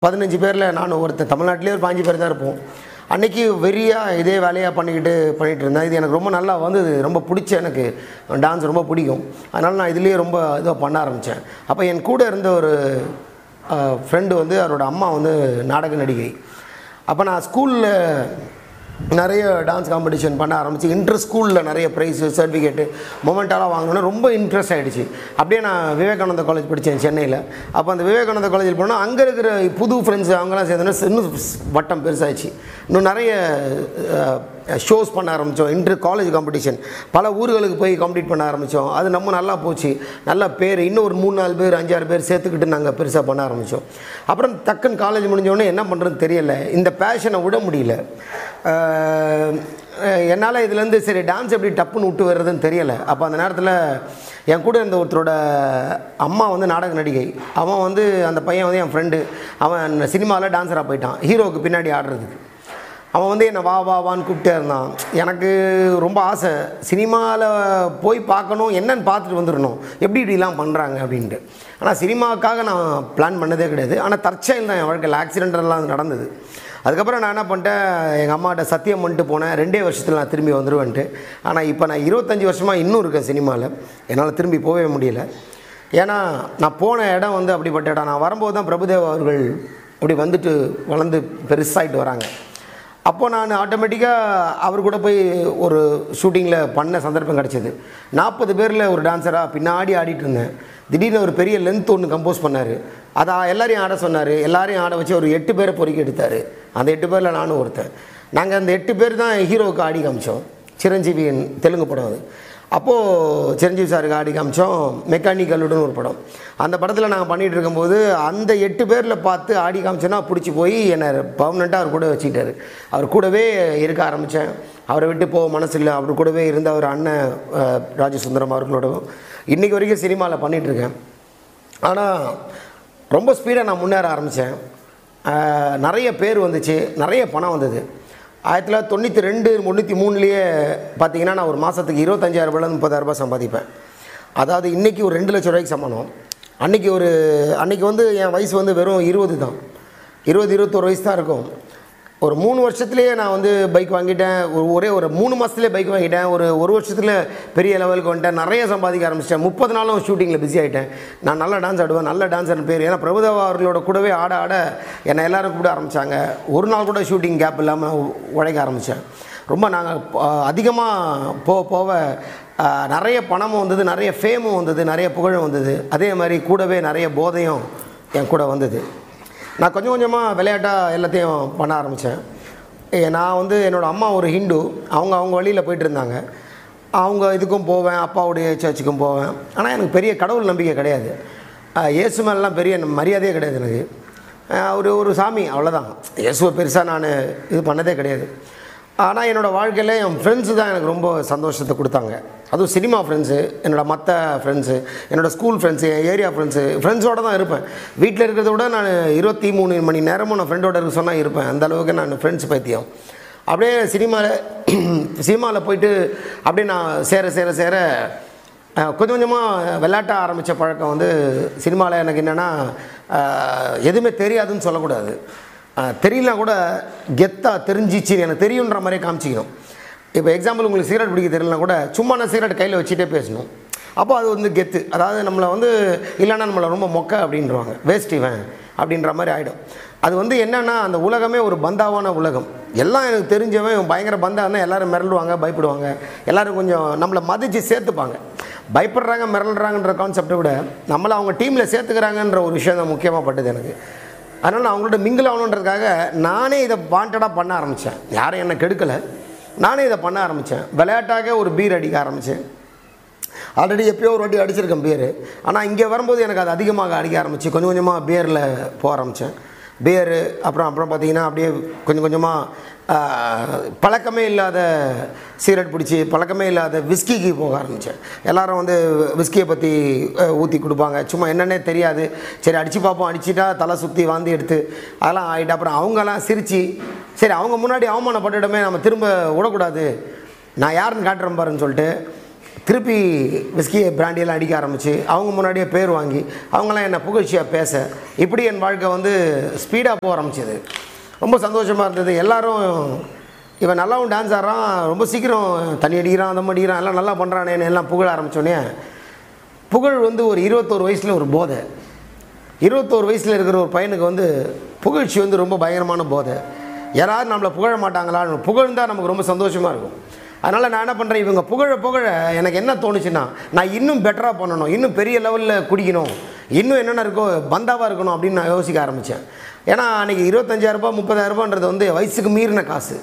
15 பேரில் நான் ஒருத்தர். தமிழ்நாட்டிலே ஒரு 15 பேர் தான் இருப்போம். அன்றைக்கி வெறியாக இதே வேலையாக பண்ணிட்டு இருந்தேன். இது எனக்கு ரொம்ப நல்லா வந்தது, ரொம்ப பிடிச்ச, எனக்கு டான்ஸ் ரொம்ப பிடிக்கும். அதனால் நான் இதுலேயே ரொம்ப இதாக பண்ண ஆரம்பித்தேன். அப்போ என் கூட இருந்த ஒரு ஃப்ரெண்டு வந்து அவரோட அம்மா வந்து நாடக நடிகை. அப்போ நான் ஸ்கூலில் நிறைய டான்ஸ் காம்படிஷன் பண்ண ஆரம்பித்து இன்டர் ஸ்கூலில் நிறைய ப்ரைஸு சர்டிஃபிகேட்டு மொமெண்ட்டாலாம் வாங்கணுன்னா ரொம்ப இன்ட்ரெஸ்ட் ஆகிடுச்சு. அப்படியே நான் விவேகானந்தா காலேஜ் படித்தேன் சென்னையில். அப்போ அந்த விவேகானந்தா காலேஜில் போனால் அங்கே இருக்கிற புது ஃப்ரெண்ட்ஸு அவங்களாம் சேர்ந்தோன்னா இன்னும் வட்டம் பெருசாகிடுச்சு. இன்னும் நிறைய ஷோஸ் பண்ண ஆரம்பித்தோம். இன்டர் காலேஜ் காம்படிஷன் பல ஊர்களுக்கு போய் காம்படிட் பண்ண ஆரம்பித்தோம். அது நம்ம நல்லா போச்சு, நல்ல பேர். இன்னும் ஒரு 3-4 பேர் 5-6 பேர் சேர்த்துக்கிட்டு நாங்கள் பெருசாக பண்ண ஆரம்பித்தோம். அப்புறம் டக்குன்னு காலேஜ் முடிஞ்சோடனே என்ன பண்ணுறதுன்னு தெரியலை, இந்த பேஷனை விட முடியல என்னால். இதுலேருந்து சரி டான்ஸ் எப்படி டப்புன்னு விட்டு வர்றதுன்னு தெரியலை. அப்போ அந்த நேரத்தில் என் கூட இருந்த ஒருத்தரோட அம்மா வந்து நாடக நடிகை. அவன் வந்து அந்த பையன் வந்து என் ஃப்ரெண்டு. அவன் சினிமாவில் டான்ஸராக போயிட்டான், ஹீரோவுக்கு பின்னாடி ஆடுறதுக்கு. அவன் வந்து என்னை வான்னு கூப்பிட்டே இருந்தான். எனக்கு ரொம்ப ஆசை, சினிமாவில் போய் பார்க்கணும், என்னென்னு பார்த்துட்டு வந்துடணும், எப்படி இப்படிலாம் பண்ணுறாங்க அப்படின்ட்டு. ஆனால் சினிமாவுக்காக நான் பிளான் பண்ணதே கிடையாது. ஆனால் தற்செயல் தான் என் வாழ்க்கையில் ஆக்சிடென்டெல்லாம் நடந்தது. அதுக்கப்புறம் நான் என்ன பண்ணிட்டேன், எங்கள் அம்மாட்ட சத்தியம் பண்ணிட்டு போனேன், 2 வருஷத்தில் நான் திரும்பி வந்துடுவேன்ட்டு. ஆனால் இப்போ நான் 25 வருஷமாக இன்னும் இருக்கேன் சினிமாவில். என்னால் திரும்பி போகவே முடியல. ஏன்னா நான் போன இடம் வந்து அப்படிப்பட்ட இடம். நான் வரும்போது தான் பிரபுதேவா அவர்கள் அப்படி வந்துட்டு வளர்ந்து பெருசாகிட்டு வராங்க. அப்போது நான் ஆட்டோமேட்டிக்காக அவர் கூட போய் ஒரு ஷூட்டிங்கில் பண்ண சந்தர்ப்பம் கிடச்சிது. 40 பேரில் ஒரு டான்ஸராக பின்னாடி ஆடிட்டு இருந்தேன். திடீர்னு ஒரு பெரிய லென்த் ஒன்று கம்போஸ் பண்ணார். அதை எல்லாரையும் ஆட சொன்னார். எல்லாரையும் ஆட வச்சு ஒரு 8 பேரை பொறுக்கி எடுத்தார். அந்த 8 பேரில் நானும் ஒருத்தன். நாங்கள் அந்த 8 பேர் தான் ஹீரோவுக்கு ஆடி காமிச்சோம். சிரஞ்சீவியின் தெலுங்கு படம் அது. அப்போது சிரஞ்சீவி சாருக்கு ஆடி காமிச்சோம். மெக்கானிக்கலுடன் ஒரு படம். அந்த படத்தில் நாங்கள் பண்ணிகிட்டு இருக்கும்போது அந்த 8 பேரில் பார்த்து ஆடி காமிச்சோன்னா பிடிச்சி போய் என்னை பர்மனெண்ட்டாக அவர் கூட வச்சுக்கிட்டார். அவர் கூடவே இருக்க ஆரம்பித்தேன். அவரை விட்டு போக மனசு இல்லை. அவர் கூடவே இருந்த அவர் அண்ணன் ராஜசுந்தரம் அவர்களோடவும் இன்றைக்கி வரைக்கும் சினிமாவில் பண்ணிகிட்ருக்கேன். ஆனால் ரொம்ப ஸ்பீடாக நான் முன்னேற ஆரம்பித்தேன். நிறைய பேர் வந்துச்சு, நிறைய பணம் வந்தது. 1992 93லேயே பார்த்தீங்கன்னா நான் ஒரு மாதத்துக்கு 25,000 ரூபாயிலேருந்து 30,000 சம்பாதிப்பேன். அதாவது இன்றைக்கி ஒரு 2 லட்ச ரூபாய்க்கு சமானம். அன்றைக்கி வந்து என் வயசு வந்து வெறும் 20 தான், 21 வயசு தான் இருக்கும். ஒரு 3 வருஷத்துலேயே நான் வந்து பைக் வாங்கிட்டேன். ஒரு 3 மாதத்துலேயே பைக் வாங்கிட்டேன். ஒரு வருஷத்தில் பெரிய லெவலுக்கு வந்துட்டேன். நிறைய சம்பாதிக்க ஆரம்பிச்சிட்டேன். 30 நாளும் ஷூட்டிங்கில் பிஸி ஆகிட்டேன். நான் நல்லா டான்ஸ் ஆடுவேன், நல்ல டான்ஸர்னு பேர். ஏன்னா பிரபுதேவா அவர்களோட கூடவே ஆட என்னை எல்லோரும் கூப்பிட ஆரம்பித்தாங்க. ஒரு நாள் கூட ஷூட்டிங் கேப் இல்லாமல் உழைக்க ஆரம்பித்தேன். ரொம்ப நாங்கள் அதிகமாக போக நிறைய பணமும் வந்தது, நிறைய ஃபேமும் வந்தது, நிறைய புகழும் வந்தது. அதே மாதிரி கூடவே நிறைய போதையும் என் கூட வந்தது. நான் கொஞ்சம் கொஞ்சமாக விளையாட்டாக எல்லாத்தையும் பண்ண ஆரம்பித்தேன். நான் வந்து என்னோடய அம்மா ஒரு ஹிந்து. அவங்க வழியில் போயிட்டு இருந்தாங்க. அவங்க இதுக்கும் போவேன், அப்பாவுடைய சர்ச்சுக்கும் போவேன். ஆனால் எனக்கு பெரிய கடவுள் நம்பிக்கை கிடையாது. இயேசு மேலாம் பெரிய மரியாதையே கிடையாது எனக்கு. ஒரு சாமி அவ்வளோதான். இயேசுவை பெருசாக நான் இது பண்ணதே கிடையாது. ஆனால் என்னோடய வாழ்க்கையில் என் ஃப்ரெண்ட்ஸு தான் எனக்கு ரொம்ப சந்தோஷத்தை கொடுத்தாங்க. அதுவும் சினிமா ஃப்ரெண்ட்ஸு, என்னோடய மற்ற ஃப்ரெண்ட்ஸு, என்னோடய ஸ்கூல் ஃப்ரெண்ட்ஸு, என் ஏரியா ஃப்ரெண்ட்ஸோடு தான் இருப்பேன். வீட்டில் இருக்கிறத விட நான் 23 மணி நேரமும் நான் ஃப்ரெண்டோட இருக்க சொன்னால் இருப்பேன். அந்த அளவுக்கு நான் ஃப்ரெண்ட்ஸ் பைத்தியம். அப்படியே சினிமாவில் போயிட்டு அப்படியே நான் சேர கொஞ்சம் கொஞ்சமாக விளையாட்ட ஆரம்பித்த பழக்கம் வந்து சினிமாவில் எனக்கு என்னென்னா, எதுவுமே தெரியாதுன்னு சொல்லக்கூடாது. தெரியலனா கூட கெத்தாக தெரிஞ்சிச்சு, எனக்கு தெரியுன்ற மாதிரியே காமிச்சிக்கணும். இப்போ எக்ஸாம்பிள், உங்களுக்கு சிகரெட் பிடிக்க தெரியலனா கூட சும்மா நான் சிகரெட் கையில் வச்சுட்டே பேசணும். அப்போ அது வந்து கெத்து. அதாவது நம்மளை வந்து இல்லைன்னா நம்மளை ரொம்ப மொக்க அப்படின்றவாங்க, வேஸ்ட் இவன் அப்படின்ற மாதிரி ஆகிடும். அது வந்து என்னென்னா, அந்த உலகமே ஒரு பந்தாவான உலகம். எல்லாம் எனக்கு தெரிஞ்சவன் பயங்கர பந்தா இருந்தால் எல்லோரும் மிரளுவாங்க, பயப்படுவாங்க. எல்லோரும் கொஞ்சம் நம்மளை மதித்து சேர்த்துப்பாங்க. பயப்படுறாங்க மிரளுறாங்கன்ற கான்செப்டை விட நம்மளை அவங்க டீமில் சேர்த்துக்கிறாங்கன்ற ஒரு விஷயம் தான் முக்கியமாக பட்டது எனக்கு. அதனால் நான் அவங்களோட மிங்கிள் ஆகணுன்றதுக்காக நானே இதை வாண்டடாக பண்ண ஆரம்பித்தேன். யாரும் என்னை கெடுக்கலை, நானே இதை பண்ண ஆரம்பித்தேன். விளையாட்டாக ஒரு பீர் அடிக்க ஆரம்பித்தேன். ஆல்ரெடி எப்போயோ ஒரு வாட்டி அடிச்சிருக்கேன் பீரு. ஆனால் இங்கே வரும்போது எனக்கு அது அதிகமாக அடிக்க ஆரம்பிச்சு கொஞ்சம் கொஞ்சமாக பியரில் போக ஆரம்பித்தேன். பியரு அப்புறம் பார்த்திங்கன்னா அப்படியே கொஞ்சம் கொஞ்சமாக பழக்கமே இல்லாத சிகரெட் பிடிச்சி, பழக்கமே இல்லாத விஸ்கிக்கு போக ஆரம்பித்தேன். எல்லோரும் வந்து விஸ்கியை பற்றி ஊற்றி கொடுப்பாங்க, சும்மா என்னென்னே தெரியாது. சரி அடித்து பார்ப்போம், அடிச்சுட்டா தலை சுற்றி வாந்தி எடுத்து அதெல்லாம் ஆகிட்டு அப்புறம் அவங்கெல்லாம் சிரித்து, சரி அவங்க முன்னாடி அவமானப்பட்டுடமே, நம்ம திரும்ப விடக்கூடாது, நான் யாருன்னு காட்டுறேன் பாருன்னு சொல்லிட்டு திருப்பி விஸ்கி பிராண்டியெல்லாம் அடிக்க ஆரம்பித்து அவங்க முன்னாடியே பேர் வாங்கி அவங்களாம் என்னை புகழ்ச்சியாக பேச இப்படி என் வாழ்க்கை வந்து ஸ்பீடாக போக ஆரம்பிச்சிது. ரொம்ப சந்தோஷமாக இருந்தது. எல்லோரும் இவன் நல்லாவும் டான்ஸ் ஆடுறான், ரொம்ப சீக்கிரம் தண்ணி அடிக்கிறான், தம் அடிக்கிறான், எல்லாம் நல்லா பண்ணுறானே எல்லாம் புகழ ஆரம்பித்தோடனே புகழ் வந்து ஒரு 21 வயசில் ஒரு போதை. 21 வயசில் இருக்கிற ஒரு பையனுக்கு வந்து புகழ்ச்சி வந்து ரொம்ப பயங்கரமான போதை. யாராவது நம்மளை புகழ மாட்டாங்களா? புகழ்ந்தால் நமக்கு ரொம்ப சந்தோஷமாக இருக்கும். அதனால் நான் என்ன பண்ணுறேன், இவங்க புகழ எனக்கு என்ன தோணுச்சுன்னா, நான் இன்னும் பெட்டராக பண்ணணும், இன்னும் பெரிய லெவலில் குடிக்கணும், இன்னும் என்னென்ன இருக்கோ பந்தாவாக இருக்கணும் அப்படின்னு நான் யோசிக்க ஆரம்பித்தேன். ஏன்னா அன்றைக்கி 25,000 30,000 வந்து வயசுக்கு மீறின காசு.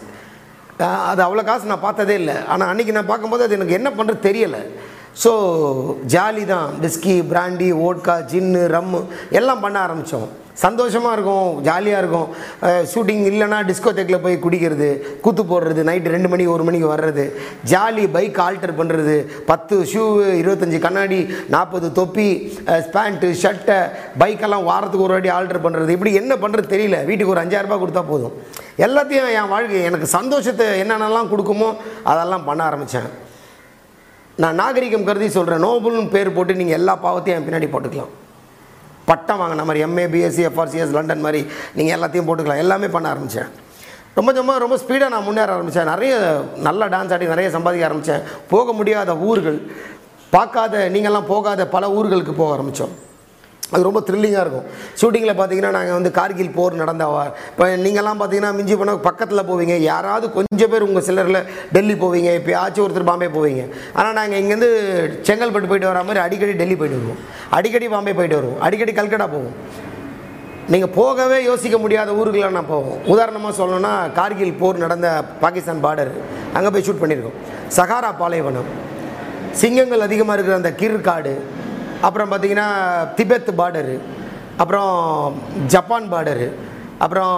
அது அவ்வளோ காசு நான் பார்த்ததே இல்லை. ஆனால் அன்றைக்கி நான் பார்க்கும்போது அது எனக்கு என்ன பண்ணுறது தெரியலை. ஸோ ஜாலி தான். விஸ்கி, பிராண்டி, ஓட்கா, ஜின்னு, ரம்மு எல்லாம் பண்ண ஆரம்பித்தோம். சந்தோஷமாக இருக்கும், ஜாலியாக இருக்கும். ஷூட்டிங் இல்லைன்னா டிஸ்கோதேக்கில் போய் குடிக்கிறது, கூத்து போடுறது, நைட்டு 2 மணி 1 மணிக்கு வர்றது, ஜாலி. பைக் ஆல்டர் பண்ணுறது, 10 ஷூ, 25 கண்ணாடி, 40 தொப்பி, பேண்ட்டு, ஷர்ட்டை, பைக்கெல்லாம் வாரத்துக்கு ஒரு வாட்டி ஆல்டர் பண்ணுறது. இப்படி என்ன பண்ணுறது தெரியல. வீட்டுக்கு ஒரு 5,000 ரூபாய் கொடுத்தா போதும். எல்லாத்தையும் என் வாழ்க்கை எனக்கு சந்தோஷத்தை என்னென்னலாம் கொடுக்குமோ அதெல்லாம் பண்ண ஆரம்பித்தேன். நான் நாகரிகம் கருதி சொல்கிறேன், நோபல்னு பேர் போட்டு நீங்கள் எல்லா பாவத்தையும் என் பின்னாடி போட்டுக்கலாம். பட்டம் வாங்கின மாதிரி MA, BSc, FRCS, லண்டன் மாதிரி நீங்கள் எல்லாத்தையும் போட்டுக்கலாம். எல்லாமே பண்ண ஆரம்பித்தேன். ரொம்ப ஸ்பீடாக நான் முன்னேற ஆரம்பித்தேன். நிறைய நல்லா டான்ஸ் ஆடி நிறைய சம்பாதிக்க ஆரம்பித்தேன். போக முடியாத ஊர்கள், பார்க்காத நீங்கள்லாம் போகாத பல ஊர்களுக்கு போக ஆரம்பித்தோம். அது ரொம்ப த்ரில்லிங்காக இருக்கும். ஷூட்டிங்கில் பார்த்தீங்கன்னா நாங்கள் வந்து கார்கில் போர் நடந்தவா, இப்போ நீங்கள்லாம் பார்த்தீங்கன்னா மிஞ்சி போனால் பக்கத்தில் போவீங்க, யாராவது கொஞ்சம் பேர் உங்கள் சிலரில் டெல்லி போவீங்க, இப்போ ஆச்சு ஒருத்தர் பாம்பே போவீங்க. ஆனால் நாங்கள் இங்கேருந்து செங்கல்பட்டு போயிட்டு வர மாதிரி அடிக்கடி டெல்லி போயிட்டு வருவோம், அடிக்கடி பாம்பே போயிட்டு வருவோம், அடிக்கடி கல்கட்டா போவோம். நீங்கள் போகவே யோசிக்க முடியாத ஊருக்கெலாம் நான் போவோம். உதாரணமாக சொல்லணும்னா கார்கில் போர் நடந்த பாகிஸ்தான் பார்டர், அங்கே போய் ஷூட் பண்ணியிருக்கோம். சகாரா பாலைவனம், சிங்கங்கள் அதிகமாக இருக்கிற அந்த கிர்காடு, அப்புறம் பார்த்திங்கன்னா திபெத் பார்டரு, அப்புறம் ஜப்பான் பார்டரு, அப்புறம்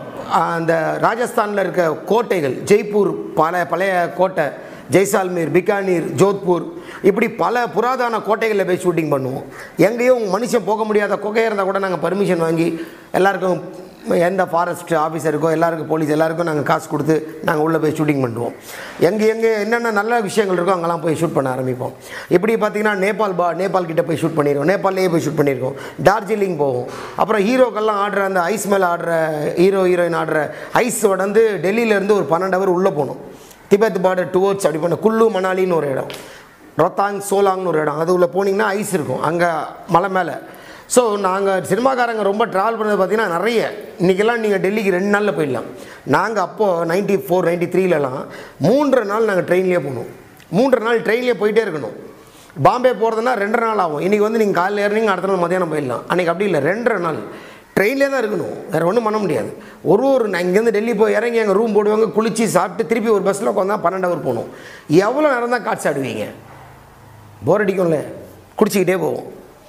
அந்த ராஜஸ்தானில் இருக்க கோட்டைகள், ஜெய்ப்பூர் பழைய கோட்டை, ஜெய்சால்மீர், பிகானீர், ஜோத்பூர், இப்படி பல புராதன கோட்டைகளில் போய் ஷூட்டிங் பண்ணுவோம். எங்கேயும் மனுஷன் போக முடியாத குகையாக இருந்தால் கூட நாங்கள் பர்மிஷன் வாங்கி எல்லாருக்கும், எந்த ஃபாரஸ்ட் ஆஃபீஸருக்கோ எல்லாருக்கும், போலீஸ் எல்லாருக்கும் நாங்கள் காசு கொடுத்து நாங்கள் உள்ளே போய் ஷூட்டிங் பண்ணுவோம். எங்கே என்னென்ன நல்ல விஷயங்கள் இருக்கோ அங்கெல்லாம் போய் ஷூட் பண்ண ஆரம்பிப்போம். இப்படி பார்த்திங்கன்னா நேபாள் கிட்டே போய் ஷூட் பண்ணிடுவோம், நேபாளிலேயே போய் ஷூட் பண்ணியிருக்கோம். டார்ஜிலிங் போவோம். அப்புறம் ஹீரோக்கெல்லாம் ஆடுற அந்த ஐஸ் மேலே ஆடுற ஹீரோயின் ஆடுற ஐஸ் வந்து டெல்லியிலேருந்து ஒரு 12 ஹவர் உள்ளே போகணும். திபெத் பார்டர் டுவர்ட்ஸ் அப்படி பண்ண குல்லு மணாலின்னு ஒரு இடம், ரொத்தாங் சோலாங்னு ஒரு இடம், அது உள்ளே போனீங்கன்னா ஐஸ் இருக்கும் அங்கே மலை மேலே. ஸோ நாங்கள் சினிமாக்காரங்க ரொம்ப ட்ராவல் பண்ணது பார்த்திங்கன்னா நிறைய. இன்றைக்கெல்லாம் நீங்கள் டெல்லிக்கு 2 நாளில் போயிடலாம். நாங்கள் அப்போது 94 93லலாம் 3 நாள் நாங்கள் ட்ரெயின்லேயே போகணும். 3 நாள் ட்ரெயின்லேயே போயிட்டே இருக்கணும். பாம்பே போகிறதுனா 2 நாள் ஆகும். இன்றைக்கி வந்து நீங்கள் காலையில் ஏறினீங்க, அடுத்த நாள் மதியானம் போயிடலாம். அன்றைக்கி அப்படி இல்லை, 2 நாள் ட்ரெயின்லேயே தான் இருக்கணும், வேறு ஒன்றும் பண்ண முடியாது. நான் இங்கேருந்து டெல்லி போய் இறங்கி எங்கள் ரூம் போடுவாங்க, குளித்து சாப்பிட்டு திருப்பி ஒரு பஸ்ஸில் உட்காந்தா 12 ஹவர் போகணும். எவ்வளோ நேரம் தான் காட்சி ஆடுவீங்க? போர் அடிக்கும்ல, குடிச்சிக்கிட்டே போவோம்.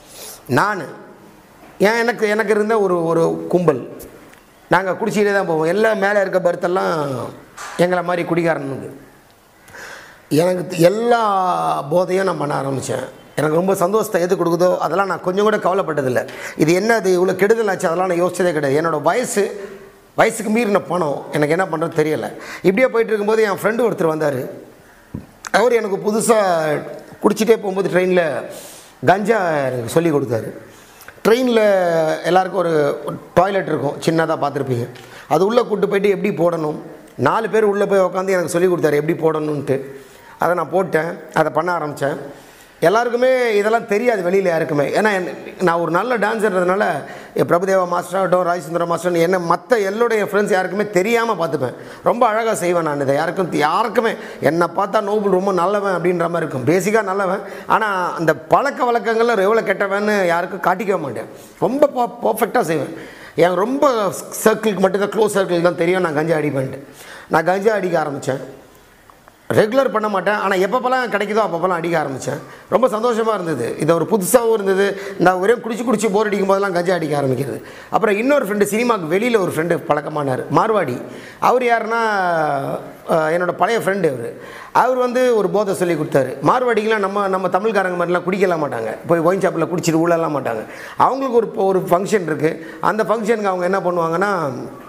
எனக்கு இருந்த ஒரு கும்பல், நாங்கள் குடிச்சிக்கிட்டே தான் போவோம். எல்லாம் மேலே இருக்க பர்த்தெல்லாம் எங்களை மாதிரி குடிக்காரனுங்க. எனக்கு எல்லா போதையும் நான் பண்ண ஆரம்பித்தேன். எனக்கு ரொம்ப சந்தோஷத்தை எது கொடுக்குதோ அதெல்லாம் நான் கொஞ்சம் கூட கவலைப்பட்டதில்லை. இது என்னது இவ்வளோ கெடுதல் ஆச்சு அதெல்லாம் நான் யோசிச்சதே கிடையாது. என்னோடய வயசுக்கு மீறின பணம் எனக்கு என்ன பண்ணுறது தெரியலை. இப்படியே போயிட்டு இருக்கும்போது என் ஃப்ரெண்டு ஒருத்தர் வந்தார். அவர் எனக்கு புதுசாக குடிச்சிட்டே போகும்போது ட்ரெயினில் கஞ்சா எனக்கு சொல்லி கொடுத்தாரு. ட்ரெயினில் எல்லாருக்கும் ஒரு டாய்லெட் இருக்கும், சின்னதாக பார்த்துருப்பீங்க. அது உள்ளே கூப்பிட்டு போய்ட்டு எப்படி போடணும், 4 பேர் உள்ளே போய் உட்காந்து எனக்கு சொல்லி கொடுத்தாரு எப்படி போடணுன்ட்டு. அதை நான் போட்டேன், அதை பண்ண ஆரம்பித்தேன். எல்லாருக்குமே இதெல்லாம் தெரியாது வெளியில் யாருக்குமே. ஏன்னா நான் ஒரு நல்ல டான்ஸர்ன்றதுனால பிரபுதேவா மாஸ்டர் ஆகட்டும், ராஜசுந்தரம் மாஸ்டர், என்ன மற்ற என்னுடைய ஃப்ரெண்ட்ஸ் யாருக்குமே தெரியாமல் பார்த்துப்பேன். ரொம்ப அழகாக செய்வேன் நான் இதை. யாருக்குமே என்னை பார்த்தா நோபல் ரொம்ப நல்லவன் அப்படின்ற மாதிரி இருக்கும். பேசிக்காக நல்லவன், ஆனால் அந்த பழக்க வழக்கங்களில் எவ்வளோ கெட்டவன்னு யாருக்கும் காட்டிக்க மாட்டேன். ரொம்ப பர்ஃபெக்டாக செய்வேன். எனக்கு ரொம்ப சர்க்கிளுக்கு மட்டும்தான், க்ளோஸ் சர்க்கிளுக்கு தான் தெரியும் நான் கஞ்சா அடிப்பேன்ட்டு. நான் கஞ்சா அடிக்க ஆரம்பித்தேன். ரெகுலர் பண்ண மாட்டேன், ஆனால் எப்பப்பெல்லாம் கிடைக்குதோ அப்பப்பெல்லாம் அடிக்க ஆரம்பித்தேன். ரொம்ப சந்தோஷமாக இருந்தது. இது ஒரு புதுசாகவும் இருந்தது. நான் ஒரே குடிச்சு போர் அடிக்கும் போதெல்லாம் கஞ்சா அடிக்க ஆரம்பிக்கிறது. அப்புறம் இன்னொரு ஃப்ரெண்டு, சினிமாவுக்கு வெளியில் ஒரு ஃப்ரெண்டு பழக்கமானார், மார்வாடி. அவர் யாருன்னா என்னோடய பழைய ஃப்ரெண்டு. அவர் வந்து ஒரு போதை சொல்லி கொடுத்தாரு. மார்வாடிக்கெலாம் நம்ம தமிழ்காரங்க மாதிரிலாம் குடிக்கலாம் மாட்டாங்க, போய் ஒயின் ஷாப்பில் குடிச்சிட்டு உள்ளலாம் மாட்டாங்க. அவங்களுக்கு ஒரு ஃபங்க்ஷன் இருக்குது. அந்த ஃபங்க்ஷனுக்கு அவங்க என்ன பண்ணுவாங்கன்னா,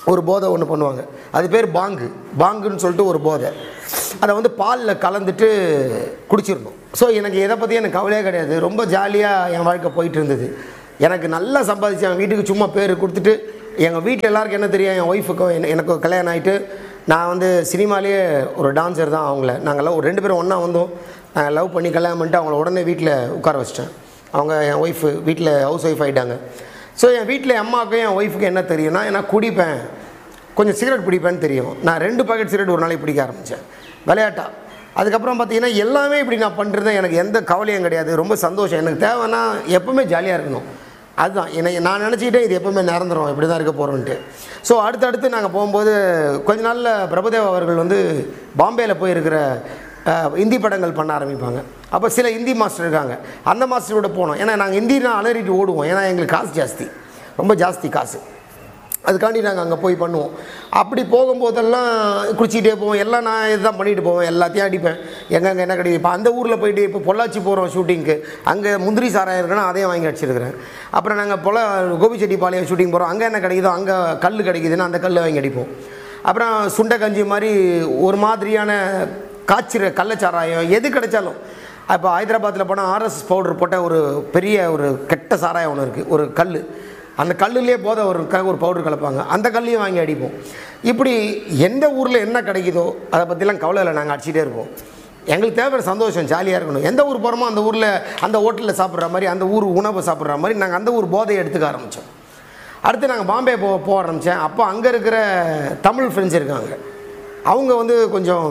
ஒரு போதை ஒன்று பண்ணுவாங்க, அது பேர் பாங்குன்னு சொல்லிட்டு ஒரு போதை. அதை வந்து பாலில் கலந்துட்டு குடிச்சிடணும். ஸோ எனக்கு எதை பற்றி எனக்கு கவலையே கிடையாது, ரொம்ப ஜாலியாக என் வாழ்க்கை போயிட்டு இருந்தது. எனக்கு நல்லா சம்பாதிச்சு என் வீட்டுக்கு சும்மா பேர் கொடுத்துட்டு, எங்கள் வீட்டில் எல்லாருக்கும் என்ன தெரியும், என் ஒய்ஃபுக்கும் எனக்கு கல்யாணம் ஆகிட்டு நான் வந்து சினிமாலேயே ஒரு டான்ஸர் தான். அவங்கள நாங்கள் ஒரு 2 பேரும் ஒன்றா வந்தோம். நாங்கள் லவ் பண்ணி கல்யாணம் பண்ணிட்டு அவங்கள உடனே வீட்டில் உட்கார வச்சிட்டேன். அவங்க என் ஒய்ஃபு வீட்டில் ஹவுஸ் ஒய்ஃப் ஆகிட்டாங்க. ஸோ என் வீட்டில் அம்மாவுக்கும் என் ஒய்ஃபுக்கும் என்ன தெரியும்னா, நான் குடிப்பேன், கொஞ்சம் சிகரெட் பிடிப்பேன்னு தெரியும். நான் 2 பாக்கெட் சிகரெட் ஒரு நாளைக்கு பிடிக்க ஆரம்பித்தேன் விளையாட்டா. அதுக்கப்புறம் பார்த்தீங்கன்னா எல்லாமே இப்படி நான் பண்ணுறது, எனக்கு எந்த கவலையும் கிடையாது, ரொம்ப சந்தோஷம். எனக்கு தேவைன்னா எப்போவுமே ஜாலியாக இருக்கணும், அதுதான் நான் நினச்சிக்கிட்டே இது எப்போவுமே நிரந்தரம், இப்படி தான் இருக்க போகிறோன்ட்டு. ஸோ அடுத்தடுத்து நாங்கள் போகும்போது கொஞ்ச நாளில் பிரபுதேவா அவர்கள் வந்து பாம்பேயில் போயிருக்கிற ஹிந்தி படங்கள் பண்ண ஆரம்பிப்பாங்க. அப்போ சில ஹிந்தி மாஸ்டர் இருக்காங்க, அந்த மாஸ்டரோட போனோம். ஏன்னா நாங்கள் ஹிந்தினா அலறிட்டு ஓடுவோம், ஏன்னா எங்களுக்கு காசு ஜாஸ்தி, ரொம்ப ஜாஸ்தி காசு. அதுக்காண்டி நாங்கள் அங்கே போய் பண்ணுவோம். அப்படி போகும்போதெல்லாம் குடிச்சிக்கிட்டே போவோம். எல்லாம் நான் இதுதான் பண்ணிட்டு போவேன், எல்லாத்தையும் அடிப்பேன். எங்கெங்கே என்ன கிடைக்கும். இப்போ அந்த ஊரில் போய்ட்டு இப்போ பொள்ளாச்சி போகிறோம் ஷூட்டிங்க்கு, அங்கே முந்திரி சாராயம் இருக்குன்னா அதையும் வாங்கி அடிச்சிருக்கிறேன். அப்புறம் நாங்கள் கோபிச்செட்டிப்பாளையம் ஷூட்டிங் போகிறோம், அங்கே என்ன கிடைக்குதோ, அங்கே கல் கிடைக்குதுன்னா அந்த கல்லை வாங்கி அடிப்போம். அப்புறம் சுண்டை கஞ்சி மாதிரி ஒரு மாதிரியான காய்ச்சிற கள்ளச்சாராயம் எது கிடைச்சாலும். இப்போ ஹைதராபாத்தில் போனால் ஆர்எஸ் பவுடர் போட்ட ஒரு பெரிய ஒரு கெட்ட சாராயம் ஒன்று இருக்குது, ஒரு கல், அந்த கல்லுலேயே போதை ஒரு பவுடர் கலப்பாங்க, அந்த கல்லையும் வாங்கி அடிப்போம். இப்படி எந்த ஊரில் என்ன கிடைக்குதோ அதை பற்றிலாம் கவலை இல்லை, நாங்கள் அடிச்சிட்டே இருப்போம். எங்களுக்கு தேவையான சந்தோஷம், ஜாலியாக இருக்கணும். எந்த ஊர் போகிறோமோ அந்த ஊரில் அந்த ஹோட்டலில் சாப்பிட்ற மாதிரி, அந்த ஊர் உணவை சாப்பிட்ற மாதிரி நாங்கள் அந்த ஊர் போதையை எடுத்துக்க ஆரம்பித்தோம். அடுத்து நாங்கள் பாம்பே போக ஆரம்பித்தேன். அப்போ அங்கே இருக்கிற தமிழ் ஃப்ரெண்ட்ஸ் இருக்காங்க, அவங்க வந்து கொஞ்சம்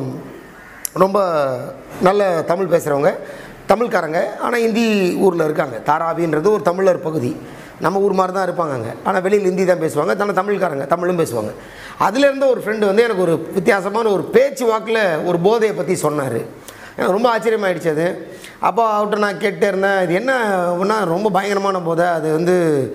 ரொம்ப நல்ல தமிழ் பேசுகிறவங்க, தமிழ்காரங்க, ஆனால் ஹிந்தி ஊரில் இருக்காங்க. தாராவின்றது ஒரு தமிழர் பகுதி, நம்ம ஊர் மாதிரி தான் இருப்பாங்க அங்கே, ஆனால் வெளியில் ஹிந்தி தான் பேசுவாங்க, தமிழ்காரங்க தமிழும் பேசுவாங்க. அதுலேருந்து ஒரு ஃப்ரெண்டு வந்து எனக்கு ஒரு வித்தியாசமான ஒரு பேச்சு வாக்கில் ஒரு போதையை பற்றி சொன்னார். எனக்கு ரொம்ப ஆச்சரியமாகிடுச்சு அது. அப்போ அவர்கிட்ட நான் கேட்டே இருந்தேன், இது என்ன ரொம்ப பயங்கரமான போதை, அது வந்து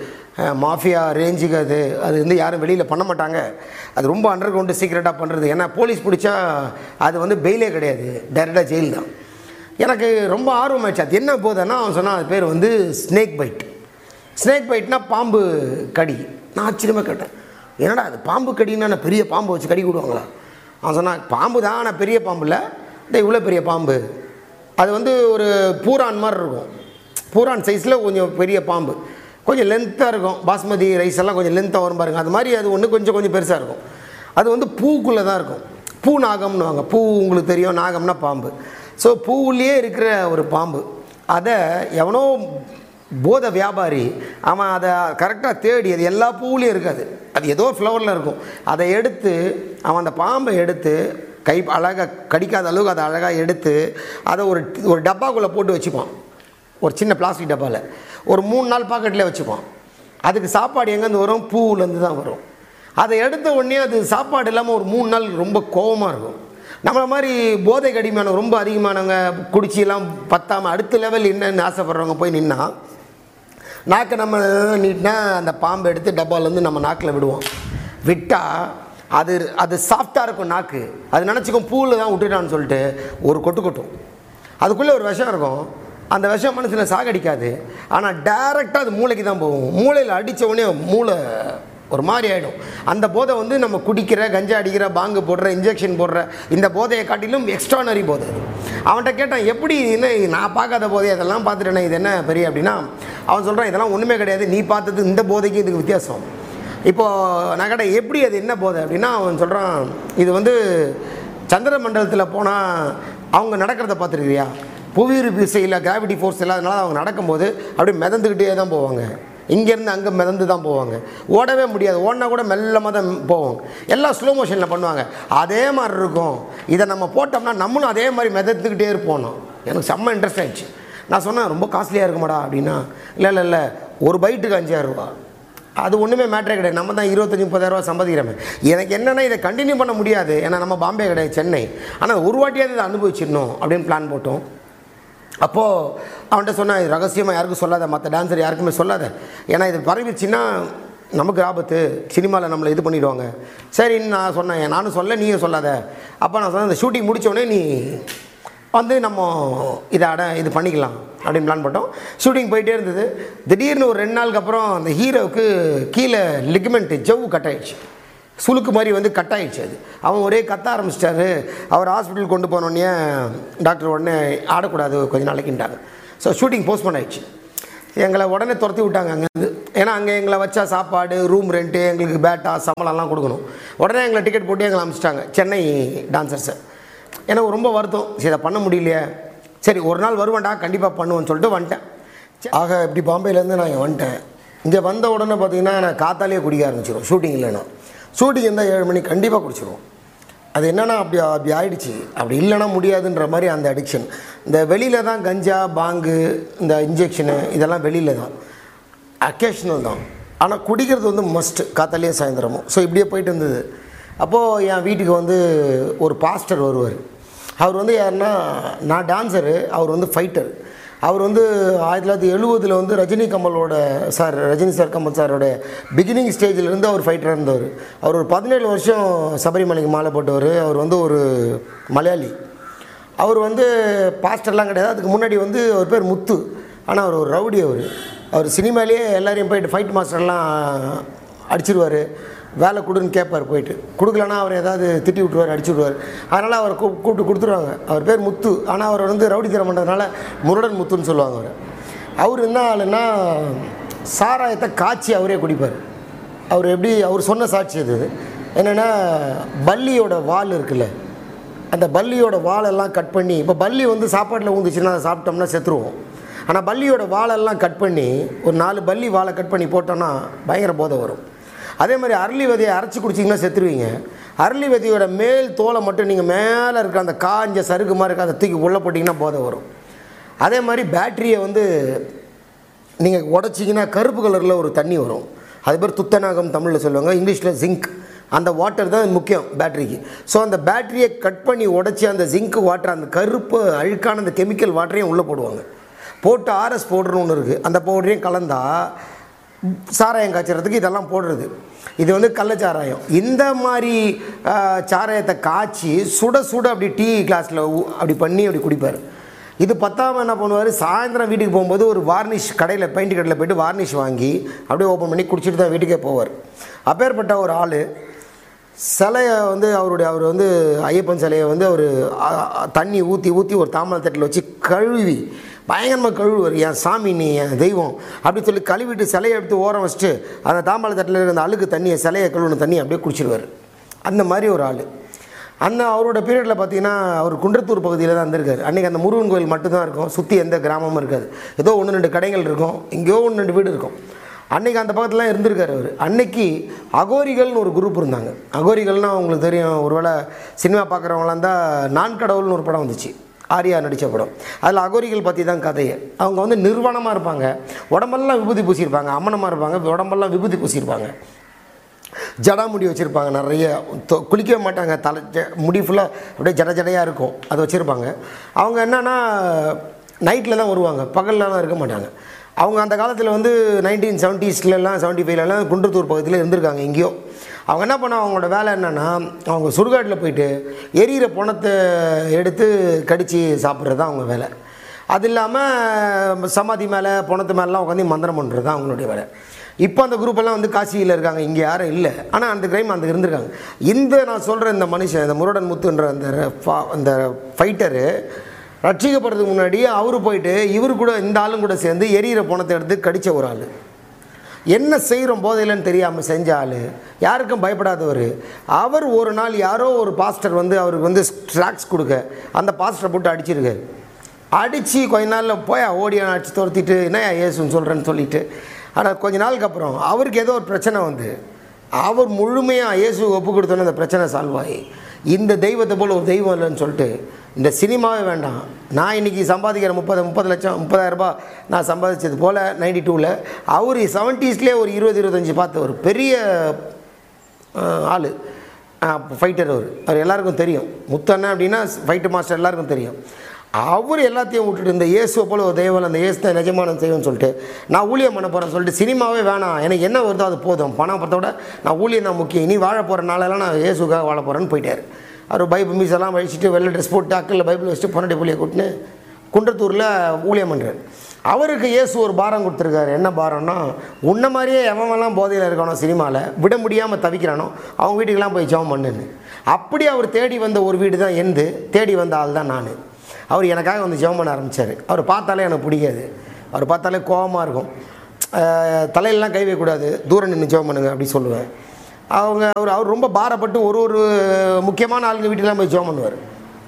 மாஃபியா ரேஞ்சுக்கு, அது வந்து யாரும் வெளியில் பண்ண மாட்டாங்க, அது ரொம்ப அண்டர் கிரவுண்டு சீக்ரெட்டாக பண்ணுறது, ஏன்னா போலீஸ் பிடிச்சா அது வந்து பெயிலே கிடையாது, டைரெக்டாக ஜெயில் தான். எனக்கு ரொம்ப ஆர்வமாகிடுச்சு, அது என்ன போதைன்னா அவன் சொன்னால் அது பேர் வந்து ஸ்னேக் பைட். ஸ்னேக் பைட்னா பாம்பு கடி. நான் ஆச்சரியமாக கேட்டேன், என்னடா அது பாம்பு கடின்னா நான் பெரிய பாம்பு வச்சு கடி விடுவாங்களா? அவன் சொன்னான், பாம்பு தான், ஆனால் பெரிய பாம்பு இல்லை, இவ்வளோ பெரிய பாம்பு, அது வந்து ஒரு பூரான் மாதிரி இருக்கும், பூரான் சைஸில் கொஞ்சம் பெரிய பாம்பு, கொஞ்சம் லென்த்தாக இருக்கும். பாஸ்மதி ரைஸ் எல்லாம் கொஞ்சம் லென்த்தாக வரும் பாருங்கள், அது மாதிரி அது ஒன்று கொஞ்சம் பெருசாக இருக்கும். அது வந்து பூக்குள்ளே தான் இருக்கும், பூ நாகம்னு வாங்க, பூ உங்களுக்கு தெரியும், நாகம்னா பாம்பு. ஸோ பூவுலேயே இருக்கிற ஒரு பாம்பு, அதை எவனோ போதை வியாபாரி அவன் அதை கரெக்டாக தேடி, அது எல்லா பூவுலேயும் இருக்காது, அது ஏதோ ஃப்ளவரில் இருக்கும், அதை எடுத்து அவன் அந்த பாம்பை எடுத்து அழகாக கடிக்காத அளவுக்கு அதை அழகாக எடுத்து அதை ஒரு டப்பாக்குள்ளே போட்டு வச்சுப்பான், ஒரு சின்ன பிளாஸ்டிக் டப்பாவில் ஒரு 3 நாள் பாக்கெட்டில் வச்சுப்பான். அதுக்கு சாப்பாடு எங்கேருந்து வரும்? பூவுலேருந்து தான் வரும். அதை எடுத்த உடனே அது சாப்பாடு இல்லாமல் ஒரு 3 நாள் ரொம்ப கோபமாக இருக்கும். நம்மளை மாதிரி போதை கடிமையானவங்க, ரொம்ப அதிகமானவங்க, குடிச்சியெல்லாம் பத்தாமல் அடுத்த லெவல் என்னன்னு ஆசைப்படுறவங்க போய் நின்னா, நாக்கை நம்ம நீட்டினா அந்த பாம்பை எடுத்து டப்பாலேருந்து நம்ம நாக்கில் விடுவோம். விட்டால் அது சாஃப்டாக இருக்கும் நாக்கு, அது நினச்சிக்கும் பூவில் தான் விட்டுட்டான்னு சொல்லிட்டு ஒரு கொட்டும். அதுக்குள்ளே ஒரு விஷம் இருக்கும், அந்த விஷம் மனசில் சாகடிக்காது, ஆனால் டைரெக்டாக அது மூளைக்கு தான் போகும். மூளையில் அடித்த உடனே மூளை ஒரு மாதிரி ஆகிடும். அந்த போதை வந்து நம்ம குடிக்கிற, கஞ்சா அடிக்கிற, பாங்கு போடுற, இன்ஜெக்ஷன் போடுற இந்த போதையை காட்டிலும் எக்ஸ்ட்ரானரி போதை. அவன்கிட்ட கேட்டான், எப்படி என்ன நான் பார்க்காத போதை அதெல்லாம் பார்த்துட்டேனே, இது என்ன பெரிய அப்படின்னா, அவன் சொல்கிறான், இதெல்லாம் ஒன்றுமே கிடையாது, நீ பார்த்தது இந்த போதைக்கு இதுக்கு வித்தியாசம். இப்போது நான் கேட்டேன், எப்படி அது என்ன போதை அப்படின்னா, அவன் சொல்கிறான், இது வந்து சந்திர மண்டலத்தில் போனால் அவங்க நடக்கிறத பார்த்துருக்கியா, புவியீர்ப்பு விசையில் கிராவிட்டி ஃபோர்ஸ் இல்லாதனால அவங்க நடக்கும்போது அப்படியே மிதந்துக்கிட்டே தான் போவாங்க, இங்கேருந்து அங்கே மிதந்து தான் போவாங்க, ஓடவே முடியாது, ஓடினா கூட மெல்லமாக தான் போவாங்க, எல்லாம் ஸ்லோ மோஷனில் பண்ணுவாங்க, அதே மாதிரி இருக்கும். இதை நம்ம போட்டோம்னா நம்மளும் அதே மாதிரி மிதந்துக்கிட்டே இருப்போம். எனக்கு செம்ம இன்ட்ரெஸ்ட் ஆகிடுச்சு. நான் சொன்னேன், ரொம்ப காஸ்ட்லியாக இருக்குமாடா அப்படின்னா, இல்லை ஒரு பைட்டுக்கு 5000 ரூபா, அது ஒன்றுமே மேட்டரே கிடையாது, நம்ம தான் 25-30 ரூபா சம்பாதிக்கிறோமே. எனக்கு என்னென்னா இதை கண்டினியூ பண்ண முடியாது, ஏன்னா நம்ம பாம்பே கிடையாது, சென்னை, ஆனால் ஒரு வாட்டியாவது இதை அனுபவிச்சிடணும் அப்படின்னு பிளான் போட்டோம். அப்போது அவன்கிட்ட சொன்னால், இது ரகசியமாக யாருக்கும் சொல்லாத, மற்ற டான்ஸர் யாருக்குமே சொல்லாத, ஏன்னா இது பரவிடுச்சுன்னா நமக்கு ஆபத்து, சினிமாவில் நம்மளை இது பண்ணிவிடுவாங்க. சரின்னு நான் சொன்னேன், நானும் சொல்ல, நீயும் சொல்லாத. அப்போ நான் சொன்னேன், இந்த ஷூட்டிங் முடித்தோடனே நீ வந்து நம்ம இது பண்ணிக்கலாம் அப்படின்னு பிளான் போட்டோம். ஷூட்டிங் போயிட்டே இருந்தது. திடீர்னு ஒரு 2 நாளுக்கு அப்புறம் அந்த ஹீரோவுக்கு கீழே லிகமெண்ட் ஜவ்வு கட் ஆகிடுச்சு. சுளுக்கு மாதிரி வந்து கட் ஆகிடுச்சு. அது அவன் ஒரே கத்த ஆரம்பிச்சிட்டாரு. அவர் ஹாஸ்பிட்டல் கொண்டு போனோடனே டாக்டர் உடனே ஆடக்கூடாது கொஞ்சம் நாளைக்குன்ட்டாங்க. ஸோ ஷூட்டிங் போஸ்ட்போன் ஆகிடுச்சு. எங்களை உடனே துரத்தி விட்டாங்க அங்கேருந்து. ஏன்னா அங்கே எங்களை வச்சா சாப்பாடு, ரூம் ரெண்ட்டு, எங்களுக்கு பேட்டா, சம்பளம்லாம் கொடுக்கணும். உடனே எங்களை டிக்கெட் போட்டு எங்களை அனுப்பிச்சிட்டாங்க சென்னை டான்சர்ஸை. எனக்கு ரொம்ப வருத்தம், சரி இதை பண்ண முடியலையே, சரி ஒரு நாள் வருவேன்டா கண்டிப்பாக பண்ணுவேன்னு சொல்லிட்டு வந்துட்டேன். ஆக இப்படி பாம்பேலேருந்து நான் வந்துட்டேன். இங்கே வந்த உடனே பார்த்தீங்கன்னா நான் காத்தாலேயே குடிக்க ஆரம்பிச்சிடும். ஷூட்டிங் இல்லைன்னா, ஷூட்டிங் இருந்தால் 7 மணிக்கு கண்டிப்பாக குடிச்சிடுவோம். அது என்னென்னா அப்படி ஆயிடுச்சு. அப்படி இல்லைன்னா முடியாதுன்ற மாதிரி அந்த அடிக்ஷன். இந்த வெளியில் தான் கஞ்சா, பாங்கு, இந்த இன்ஜெக்ஷனு இதெல்லாம் வெளியில் தான், அக்கேஷனல் தான். ஆனால் குடிக்கிறது வந்து மஸ்ட்டு, காத்தாலேயே சாயந்தரமும். ஸோ இப்படியே போயிட்டு இருந்தது. அப்போது என் வீட்டுக்கு வந்து ஒரு பாஸ்டர் வருவார். அவர் வந்து யாருன்னா, நான் டான்ஸரு, அவர் வந்து ஃபைட்டர். அவர் வந்து 1970 வந்து ரஜினி சார் கமல் சாரோட பிகினிங் ஸ்டேஜிலேருந்து அவர் ஃபைட்டராக இருந்தவர். அவர் ஒரு 17 வருஷம் சபரிமலைக்கு மாலை போட்டவர். அவர் வந்து ஒரு மலையாளி. அவர் வந்து பாஸ்டர்லாம் கிடையாது. அதுக்கு முன்னாடி வந்து அவர் பேர் முத்து. ஆனால் அவர் ஒரு ரவுடி. அவர் சினிமாலேயே எல்லாரையும் போயிட்டு ஃபைட் மாஸ்டர்லாம் அடிச்சிருவார். வேலை கொடுன்னு கேட்பார். போயிட்டு கொடுக்கலன்னா அவர் ஏதாவது திட்டி விட்டுருவார், அடிச்சு விடுவார். அதனால் அவரை கூப்பிட்டு கொடுத்துருவாங்க. அவர் பேர் முத்து. ஆனால் அவர் வந்து ரவுடி தரம் பண்ணுறதுனால முருடன் முத்துன்னு சொல்லுவாங்க. அவர் என்ன ஆளுன்னா, சாராயத்தை காய்ச்சி அவரே குடிப்பார். அவர் எப்படி, அவர் சொன்ன சாட்சி அது என்னென்னா, பல்லியோட வால் இருக்குல்ல, அந்த பல்லியோட வாலெல்லாம் கட் பண்ணி, இப்போ பல்லி வந்து சாப்பாட்டில் ஊந்துச்சுன்னா அதை சாப்பிட்டோம்னா செத்துருவோம். ஆனால் பல்லியோட வாலெல்லாம் கட் பண்ணி, ஒரு 4 பல்லி வாழை கட் பண்ணி போட்டோன்னா பயங்கர போதை வரும். அதே மாதிரி அரளி விதையை அரைச்சி குடிச்சிங்கன்னா செத்துருவீங்க. அரளி விதையோட மேல் தோலை மட்டும் நீங்கள் மேலே இருக்கிற அந்த காஞ்ச சருகு மாதிரி இருக்க அதை தூக்கி உள்ளே போட்டிங்கன்னா போதை வரும். அதே மாதிரி பேட்டரியை வந்து நீங்கள் உடச்சிங்கன்னா கருப்பு கலரில் ஒரு தண்ணி வரும். அது பேர் துத்தநாகம் தமிழில் சொல்லுவாங்க, இங்கிலீஷில் ஜிங்க். அந்த வாட்டர் தான் முக்கியம் பேட்டரிக்கு. ஸோ அந்த பேட்டரியை கட் பண்ணி உடச்சி அந்த ஜிங்க் வாட்டர், அந்த கருப்பு அழுக்கான அந்த கெமிக்கல் வாட்டரையும் உள்ளே போடுவாங்க. போட்டு ஆர்எஸ் பவுடர்னு ஒன்று இருக்குது, அந்த பவுடரையும் கலந்தால் சாராயம் காய்ச்சறதுக்கு இதெல்லாம் போடுறது. இது வந்து கள்ளச்சாராயம். இந்த மாதிரி சாராயத்தை காய்ச்சி சுட சுட அப்படி டீ கிளாஸில் அப்படி பண்ணி அப்படி குடிப்பார். இது பத்தாமல் என்ன பண்ணுவார், சாயந்தரம் வீட்டுக்கு போகும்போது ஒரு வார்னிஷ் கடையில், பெயிண்ட் கடையில் போய்ட்டு வார்னிஷ் வாங்கி அப்படியே ஓப்பன் பண்ணி குடிச்சிட்டு தான் வீட்டுக்கே போவார். அப்பேற்பட்ட ஒரு ஆள் சிலையை வந்து அவர் வந்து ஐயப்பன் சிலையை வந்து அவர் தண்ணி ஊற்றி ஒரு தாமரை தட்டில் வச்சு கழுவி பயங்கரமாக கழுவுவார். என் சாமி, நீ என் தெய்வம் அப்படின்னு சொல்லி கழுவிட்டு சிலையை எடுத்து ஓரம் வச்சுட்டு அந்த தாம்பாள தட்டில் இருக்கிற அந்த அழுக்கு தண்ணியை, சிலையை கழுவுன தண்ணியை அப்படியே குடிச்சிடுவார். அந்த மாதிரி ஒரு ஆள். அவரோட பீரியடில் பார்த்தீங்கன்னா அவர் குன்றத்தூர் பகுதியில் தான் இருந்திருக்காரு. அன்றைக்கி அந்த முருகன் கோயில் மட்டும்தான் இருக்கும், சுற்றி எந்த கிராமமும் இருக்காது. ஏதோ 1-2 கடைகள் இருக்கும், எங்கேயோ 1-2 வீடு இருக்கும். அன்றைக்கி அந்த பக்கத்துலாம் இருந்திருக்காரு அவர். அன்னைக்கு அகோரிகள்னு ஒரு குரூப் இருந்தாங்க. அகோரிகள்னால் அவங்களுக்கு தெரியும், ஒருவேளை சினிமா பார்க்குறவங்களாம் தான், நான் கடவுள்னு ஒரு படம் வந்துச்சு, ஆரியா நடித்த படம். அதில் அகோரிகள் பற்றி தான் கதையை. அவங்க வந்து நிர்வாணமாக இருப்பாங்க, உடம்பெல்லாம் விபூதி பூசியிருப்பாங்க, அம்மனமாக இருப்பாங்க, உடம்பெல்லாம் விபூதி பூசியிருப்பாங்க, ஜடாமுடி வச்சுருப்பாங்க, நிறைய குளிக்கவே மாட்டாங்க, முடி ஃபுல்லாக அப்படியே ஜடையாக இருக்கும், அது வச்சுருப்பாங்க. அவங்க என்னென்னா நைட்டில் தான் வருவாங்க, பகல்லலாம் இருக்க மாட்டாங்க. அவங்க அந்த காலத்தில் வந்து 1970ஸ்லாம் 75லலாம் குன்றத்தூர் பகுதியில் இருந்திருக்காங்க எங்கேயோ. அவங்க என்ன பண்ணால், அவங்களோட வேலை என்னென்னா, அவங்க சுடுகாட்டில் போயிட்டு எரியிற பணத்தை எடுத்து கடித்து சாப்பிட்றது தான் அவங்க வேலை. அது இல்லாமல் சமாதி மேலே பணத்து மேலாம் உட்காந்து மந்திரம் பண்ணுறது தான் அவங்களுடைய வேலை. இப்போ அந்த குரூப்பெல்லாம் வந்து காசியில் இருக்காங்க, இங்கே யாரும் இல்லை. ஆனால் அந்த கிரைம் அந்த இருந்திருக்காங்க. நான் சொல்கிற இந்த மனுஷன், இந்த முருடன் முத்துன்ற அந்த ஃபைட்டரு ரட்சிக்கப்படுறதுக்கு முன்னாடி அவர் போயிட்டு இவர் கூட, இந்த ஆளும் கூட சேர்ந்து எரியிற பணத்தை எடுத்து கடித்த ஒரு ஆள். என்ன செய்கிறோம் போதையிலன்னு தெரியாமல் செஞ்ச ஆள், யாருக்கும் பயப்படாதவர். அவர் ஒரு நாள் யாரோ ஒரு பாஸ்டர் வந்து அவருக்கு வந்து ட்ராக்ஸ் கொடுக்க அந்த பாஸ்டரை போட்டு அடிச்சிருக்காரு. அடித்து கொஞ்ச நாளில் போய் ஓடியான அடித்து துரத்திட்டு என்ன ஏசுன்னு சொல்கிறேன்னு சொல்லிவிட்டு. ஆனால் கொஞ்ச நாளுக்கு அப்புறம் அவருக்கு ஏதோ ஒரு பிரச்சனை வந்து அவர் முழுமையாக இயேசு ஒப்பு கொடுத்தோன்னே அந்த பிரச்சனை சால்வ் ஆகி, இந்த தெய்வத்தை போல் ஒரு தெய்வம் இல்லைன்னு சொல்லிட்டு இந்த சினிமாவே வேண்டாம், நான் இன்றைக்கி சம்பாதிக்கிற 30 லட்சம் 30,000 ரூபாய் நான் சம்பாதிச்சது போல் 92ல் அவர் 70ஸ்லேயே ஒரு 20-25 பார்த்த ஒரு பெரிய ஆள் ஃபைட்டர். அவர் எல்லாருக்கும் தெரியும். முத்தண்ணன் அப்படின்னா ஃபைட்டு மாஸ்டர் எல்லாருக்கும் தெரியும். அவர் எல்லாத்தையும் விட்டுட்டு இந்த இயேசுவை போல் ஒரு தெய்வம், அந்த இயேசு தான் நிஜமான தெய்வம்னு சொல்லிட்டு நான் ஊழியம் பண்ண போகிறேன்னு சொல்லிட்டு சினிமாவே வேணாம், எனக்கு என்ன வருதோ அது போதும், பணம் பற்றோட நான் ஊழியம் தான் முக்கியம், நீ வாழ போகிற நாளெல்லாம் நான் இயேசுக்காக வாழ போகிறேன்னு போயிட்டார். அவர் பைபிள் மீஸெல்லாம் வழிச்சிட்டு வெள்ளை ட்ரெஸ் போட்டு அக்கில் பைபிள் வச்சுட்டு பொன்னாடி புள்ளியை கூட்டின்னு குன்றத்தூரில் ஊழியம் பண்ணுறார். அவருக்கு இயேசு ஒரு பாரம் கொடுத்துருக்காரு. என்ன பாரம்னா, உன்ன மாதிரியே எவன்லாம் போதையில் இருக்கானோ சினிமாவில் விட முடியாமல் தவிக்கிறானோ அவங்க வீட்டுக்கெல்லாம் போய் ஜெபம் பண்ணுன்னு. அப்படி அவர் தேடி வந்த ஒரு வீடு தான் எந்து, தேடி வந்த ஆள் தான் நான். அவர் எனக்காக வந்து ஜெபம் பண்ண ஆரம்பித்தார். அவர் பார்த்தாலே எனக்கு பிடிக்காது, அவர் பார்த்தாலே கோபமாக இருக்கும். தலையிலலாம் கை வைக்கக்கூடாது, தூரம் நின்று ஜெபம் பண்ணுங்க அப்படி சொல்லுவேன். அவர் ரொம்ப பாரப்பட்டு ஒரு முக்கியமான ஆளுங்க வீட்டுக்கெல்லாம் போய் ஜெபம் பண்ணுவார்.